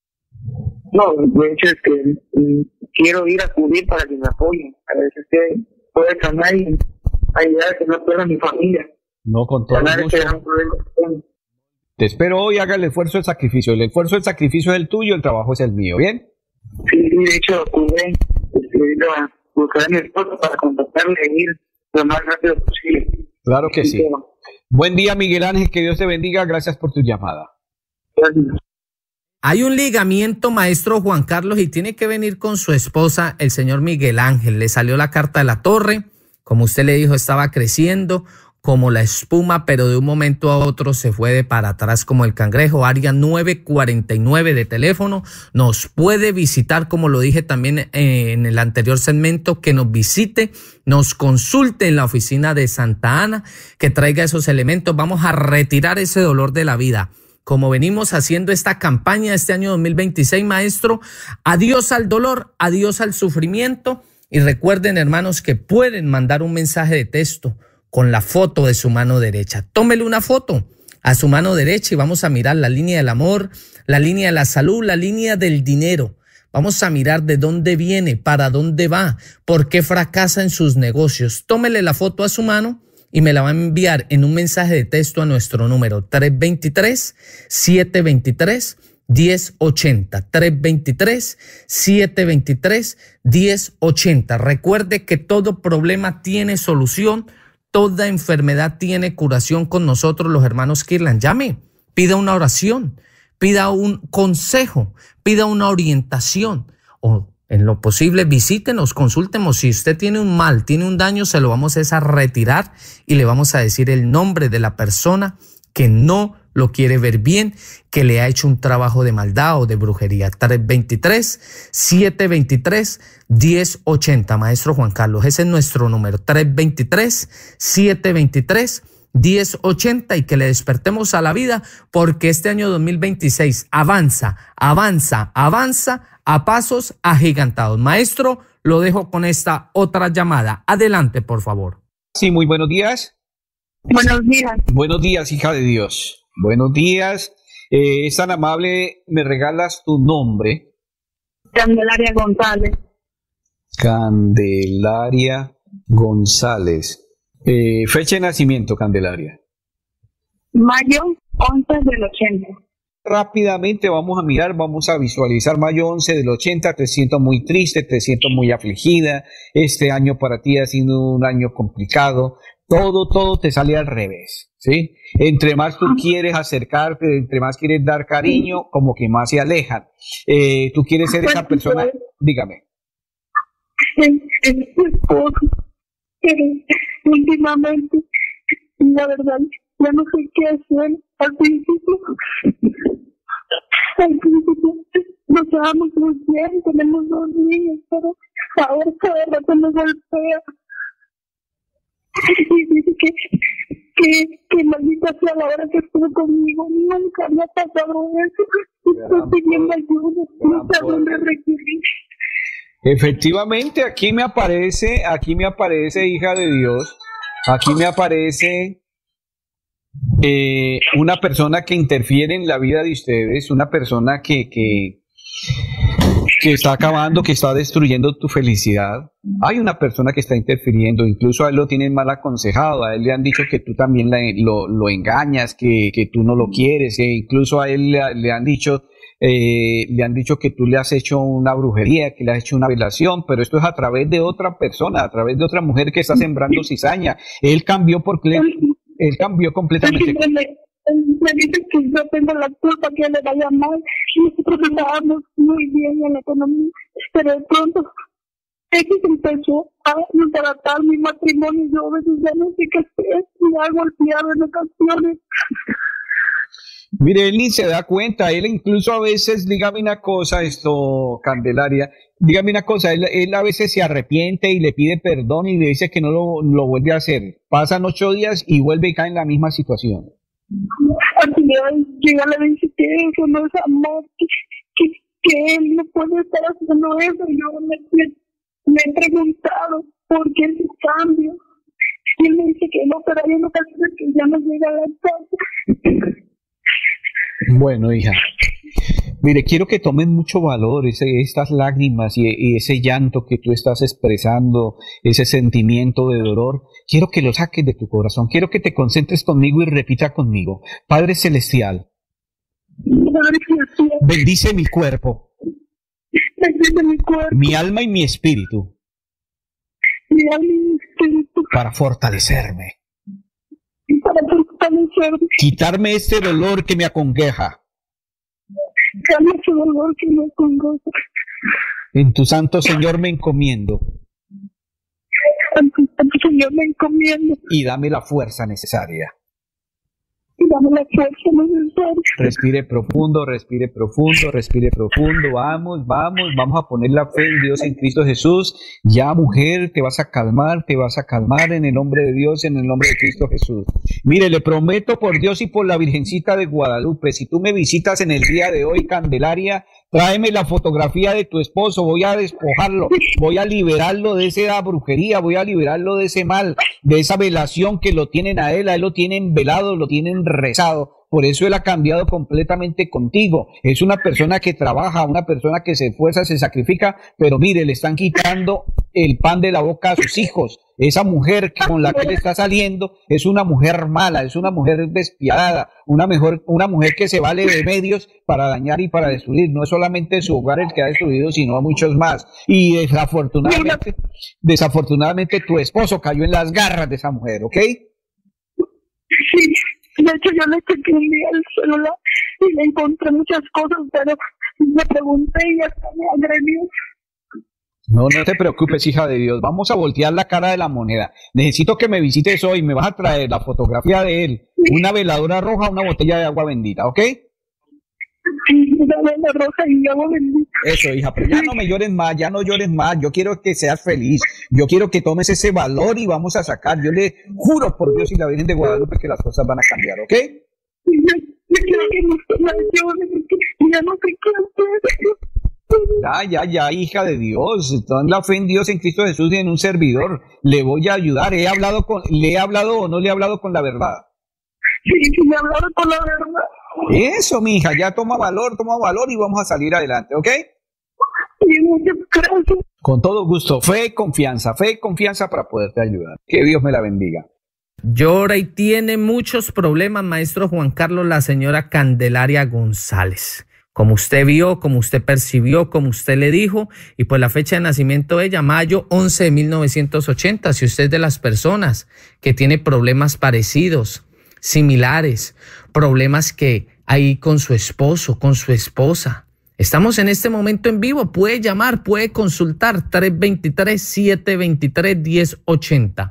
S21: No, de hecho es que mm, quiero ir a acudir para que me apoyen. A ver si usted puede sanar y ayudar a que no pierda mi familia.
S17: No, con todo
S21: sanar
S17: gusto.
S21: Este gran problema que tengo.
S17: Te espero hoy, haga el esfuerzo del sacrificio. El esfuerzo del sacrificio es el tuyo, el trabajo es el mío, ¿bien?
S21: Sí, sí, de hecho acudí a buscar a mi esposa para contactarle y ir lo más rápido posible.
S17: Claro que sí. Buen día, Miguel Ángel, que Dios te bendiga. Gracias por tu llamada.
S21: Gracias.
S4: Hay un ligamiento, maestro Juan Carlos, y tiene que venir con su esposa, el señor Miguel Ángel. Le salió la carta de la torre, como usted le dijo, estaba creciendo como la espuma, pero de un momento a otro se fue de para atrás como el cangrejo. Área nueve cuarenta y nueve de teléfono. Nos puede visitar, como lo dije también en el anterior segmento, que nos visite, nos consulte en la oficina de Santa Ana, que traiga esos elementos. Vamos a retirar ese dolor de la vida. Como venimos haciendo esta campaña este año dos mil veintiséis, maestro, adiós al dolor, adiós al sufrimiento. Y recuerden, hermanos, que pueden mandar un mensaje de texto con la foto de su mano derecha. Tómele una foto a su mano derecha y vamos a mirar la línea del amor, la línea de la salud, la línea del dinero. Vamos a mirar de dónde viene, para dónde va, por qué fracasa en sus negocios. Tómele la foto a su mano y me la va a enviar en un mensaje de texto a nuestro número tres dos tres, siete dos tres, uno cero ocho cero. tres dos tres, siete dos tres, uno cero ocho cero. Recuerde que todo problema tiene solución. Toda enfermedad tiene curación con nosotros, los hermanos Kirlan. Llame, pida una oración, pida un consejo, pida una orientación o en lo posible visítenos, consúltenos. Si usted tiene un mal, tiene un daño, se lo vamos a retirar y le vamos a decir el nombre de la persona que no lo quiere ver bien, que le ha hecho un trabajo de maldad o de brujería. tres dos tres, siete dos tres, uno cero ocho cero. Maestro Juan Carlos, ese es nuestro número. tres dos tres, siete dos tres, uno cero ocho cero y que le despertemos a la vida, porque este año dos mil veintiséis avanza, avanza, avanza a pasos agigantados. Maestro, lo dejo con esta otra llamada. Adelante, por favor.
S17: Sí, muy buenos días.
S21: Buenos días.
S17: Buenos días, hija de Dios. Buenos días. Eh, es tan amable, ¿me regalas tu nombre?
S21: Candelaria González.
S17: Candelaria González. Eh, fecha de nacimiento, Candelaria.
S21: Mayo once del ochenta.
S17: Rápidamente vamos a mirar, vamos a visualizar mayo once del ochenta. Te siento muy triste, te siento muy afligida. Este año para ti ha sido un año complicado. Todo, todo te sale al revés, ¿sí? Entre más tú quieres acercarte, entre más quieres dar cariño, como que más se alejan. Eh, tú quieres ser esa persona, dígame.
S21: Es mi esposo. Últimamente, la verdad, ya no sé qué hacer. Al principio, al principio nos llevamos muy bien, tenemos dos niños, pero ahora cada rato me golpea. Y dice que, que, que maldita sea la hora que estuvo conmigo. Nunca me ha pasado eso. Estoy pidiendo ayuda, no sé a dónde recurrir.
S17: Efectivamente, aquí me aparece, aquí me aparece, hija de Dios, aquí me aparece eh, una persona que interfiere en la vida de ustedes, una persona que, que, que está acabando, que está destruyendo tu felicidad. Hay una persona que está interfiriendo, incluso a él lo tienen mal aconsejado, a él le han dicho que tú también la, lo, lo engañas, que, que tú no lo quieres, e incluso a él le, le han dicho... Eh, le han dicho que tú le has hecho una brujería, que le has hecho una violación, pero esto es a través de otra persona, a través de otra mujer que está sembrando cizaña. Él cambió por él cambió completamente.
S21: Me, me dice que yo tengo la culpa, que le vaya mal. Nosotros estábamos muy bien en la economía, pero de pronto X empezó a tratar mi matrimonio. Yo a veces ya no sé qué hacer, me ha golpeado en ocasiones.
S17: Mire, él ni se da cuenta, él incluso a veces, dígame una cosa, esto, Candelaria, dígame una cosa, él, él a veces se arrepiente y le pide perdón y le dice que no lo, lo vuelve a hacer. Pasan ocho días y vuelve y cae en la misma situación.
S21: Así es, yo ya le dije que eso no es amor, que, que, que él no puede estar haciendo eso. Yo me, me, me he preguntado por qué ese cambio. Y él me dice que no, pero hay una ocasiones que ya no llega a la casa.
S17: Bueno, hija, mire, quiero que tomen mucho valor ese, estas lágrimas y, y ese llanto que tú estás expresando, ese sentimiento de dolor. Quiero que lo saques de tu corazón. Quiero que te concentres conmigo y repita conmigo. Padre Celestial, bendice mi cuerpo,
S21: bendice mi cuerpo,
S17: mi alma y mi espíritu,
S21: mi alma y mi espíritu,
S17: para fortalecerme.
S21: Para fortalecerme.
S17: Quitarme este dolor que me acongoja.
S21: Quitarme ese dolor que me acongoja.
S17: En tu santo Señor me encomiendo.
S21: En tu santo Señor me encomiendo.
S17: Y dame la fuerza necesaria.
S21: Y dame la fuerza necesaria.
S17: Respire profundo, respire profundo, respire profundo. Vamos, vamos, vamos a poner la fe en Dios, en Cristo Jesús. Ya, mujer, te vas a calmar, te vas a calmar en el nombre de Dios, en el nombre de Cristo Jesús. Mire, le prometo por Dios y por la Virgencita de Guadalupe, si tú me visitas en el día de hoy, Candelaria, tráeme la fotografía de tu esposo, voy a despojarlo, voy a liberarlo de esa brujería, voy a liberarlo de ese mal, de esa velación que lo tienen a él, a él lo tienen velado, lo tienen rezado. Por eso él ha cambiado completamente contigo. Es una persona que trabaja, una persona que se esfuerza, se sacrifica, pero mire, le están quitando el pan de la boca a sus hijos. Esa mujer con la que él está saliendo es una mujer mala, es una mujer despiadada, una, mejor, una mujer que se vale de medios para dañar y para destruir. No es solamente su hogar el que ha destruido, sino muchos más. Y desafortunadamente, desafortunadamente tu esposo cayó en las garras de esa mujer, ¿ok?
S21: Sí. De hecho, yo le chequé un día el celular y le encontré muchas cosas, pero me pregunté y hasta me agredió.
S17: No, no te preocupes, hija de Dios. Vamos a voltear la cara de la moneda. Necesito que me visites hoy. Me vas a traer la fotografía de él, una veladora roja, una botella de agua bendita, ¿ok?
S21: Sí, una veladora roja y agua bendita.
S17: Eso, hija, pero ya no me llores más, ya no llores más. Yo quiero que seas feliz. Yo quiero que tomes ese valor y vamos a sacar. Yo le juro por Dios y la Virgen de Guadalupe que las cosas van a cambiar, ¿ok?
S21: Yo, yo quiero que me ayude, ya no sé qué hacer.
S17: Ya, ya, ya, hija de Dios. Ten la fe en Dios, en Cristo Jesús y en un servidor. Le voy a ayudar. He hablado con, ¿le he hablado o no le he hablado con la verdad?
S21: Sí, sí, me he hablado con la verdad.
S17: Eso, mija, ya toma valor, toma valor y vamos a salir adelante, ¿ok?
S21: Sí, muchas gracias.
S17: Con todo gusto. Fe y confianza, fe y confianza para poderte ayudar. Que Dios me la bendiga.
S4: Llora y tiene muchos problemas, maestro Juan Carlos, la señora Candelaria González. Como usted vio, como usted percibió, como usted le dijo, y pues la fecha de nacimiento de ella, mayo once de mil novecientos ochenta. Si usted es de las personas que tiene problemas parecidos, similares, problemas que hay con su esposo, con su esposa, estamos en este momento en vivo, puede llamar, puede consultar tres dos tres, siete dos tres, uno cero ocho cero.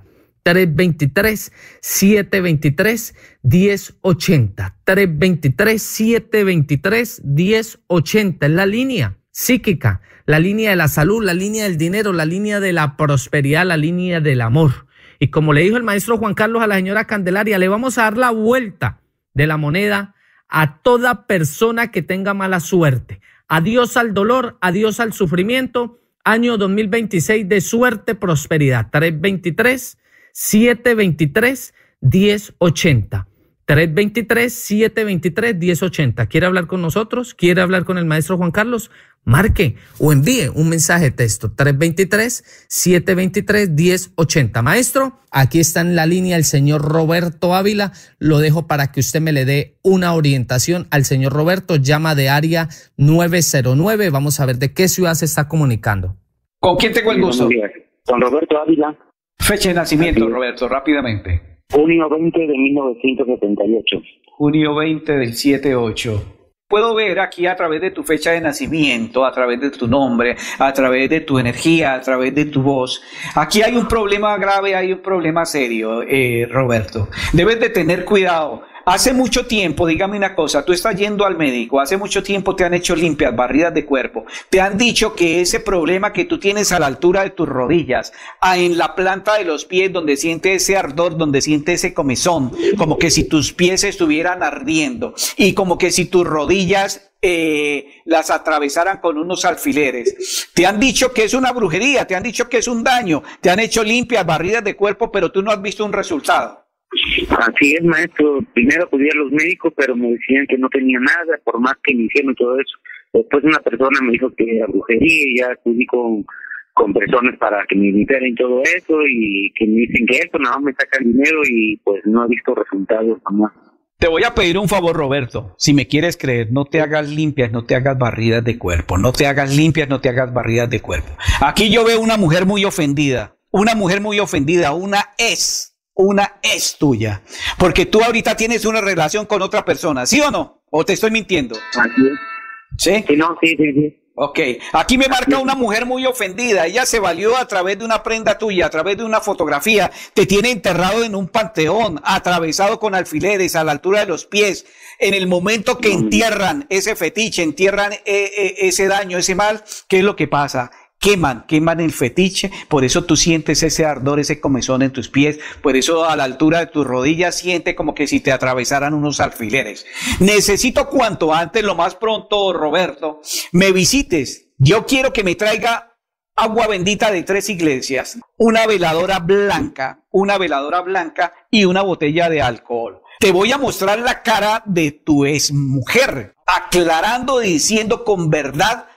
S4: tres dos tres, siete dos tres, uno cero ocho cero. tres dos tres, siete dos tres, uno cero ocho cero. Es la línea psíquica, la línea de la salud, la línea del dinero, la línea de la prosperidad, la línea del amor. Y como le dijo el maestro Juan Carlos a la señora Candelaria, le vamos a dar la vuelta de la moneda a toda persona que tenga mala suerte. Adiós al dolor, adiós al sufrimiento. Año dos mil veintiséis de suerte, prosperidad. tres dos tres, siete dos tres, uno cero ocho cero. tres dos tres, siete dos tres, uno cero ocho cero. ¿Quiere hablar con nosotros? ¿Quiere hablar con el maestro Juan Carlos? Marque o envíe un mensaje de texto. tres dos tres, siete dos tres, uno cero ocho cero. Maestro, aquí está en la línea el señor Roberto Ávila. Lo dejo para que usted me le dé una orientación al señor Roberto. Llama de área nueve cero nueve. Vamos a ver de qué ciudad se está comunicando.
S17: ¿Con quién tengo el gusto?
S21: Con Roberto Ávila.
S17: Fecha de nacimiento, Roberto, rápidamente.
S21: Junio veinte de mil novecientos setenta y ocho.
S17: Junio veinte del setenta y ocho. Puedo ver aquí a través de tu fecha de nacimiento, a través de tu nombre, a través de tu energía, a través de tu voz. Aquí hay un problema grave, hay un problema serio, eh, Roberto. Debes de tener cuidado. Hace mucho tiempo, dígame una cosa, tú estás yendo al médico, hace mucho tiempo te han hecho limpias, barridas de cuerpo, te han dicho que ese problema que tú tienes a la altura de tus rodillas, a en la planta de los pies, donde siente ese ardor, donde siente ese comezón, como que si tus pies estuvieran ardiendo, y como que si tus rodillas eh, las atravesaran con unos alfileres. Te han dicho que es una brujería, te han dicho que es un daño, te han hecho limpias, barridas de cuerpo, pero tú no has visto un resultado.
S21: Así es, maestro. Primero acudí a los médicos, pero me decían que no tenía nada, por más que me hicieron todo eso. Después una persona me dijo que era brujería y ya acudí con, con personas para que me limpiaran todo eso y que me dicen que eso nada más me saca el dinero y pues no he visto resultados jamás.
S17: Te voy a pedir un favor, Roberto. Si me quieres creer, no te hagas limpias, no te hagas barridas de cuerpo. No te hagas limpias, no te hagas barridas de cuerpo. Aquí yo veo una mujer muy ofendida. Una mujer muy ofendida. Una es. Una es tuya. Porque tú ahorita tienes una relación con otra persona. ¿Sí o no? ¿O te estoy mintiendo?
S21: Así es.
S17: ¿Sí?
S21: Sí, no, sí, sí, sí.
S17: Ok, aquí me marca una mujer muy ofendida. Ella se valió a través de una prenda tuya, a través de una fotografía. Te tiene enterrado en un panteón, atravesado con alfileres a la altura de los pies. En el momento que entierran ese fetiche, entierran eh, eh, ese daño, ese mal, ¿qué es lo que pasa? Queman, queman el fetiche, por eso tú sientes ese ardor, ese comezón en tus pies, por eso a la altura de tus rodillas siente como que si te atravesaran unos alfileres. Necesito cuanto antes, lo más pronto, Roberto, me visites. Yo quiero que me traiga agua bendita de tres iglesias, una veladora blanca, una veladora blanca y una botella de alcohol. Te voy a mostrar la cara de tu exmujer, aclarando, diciendo con verdad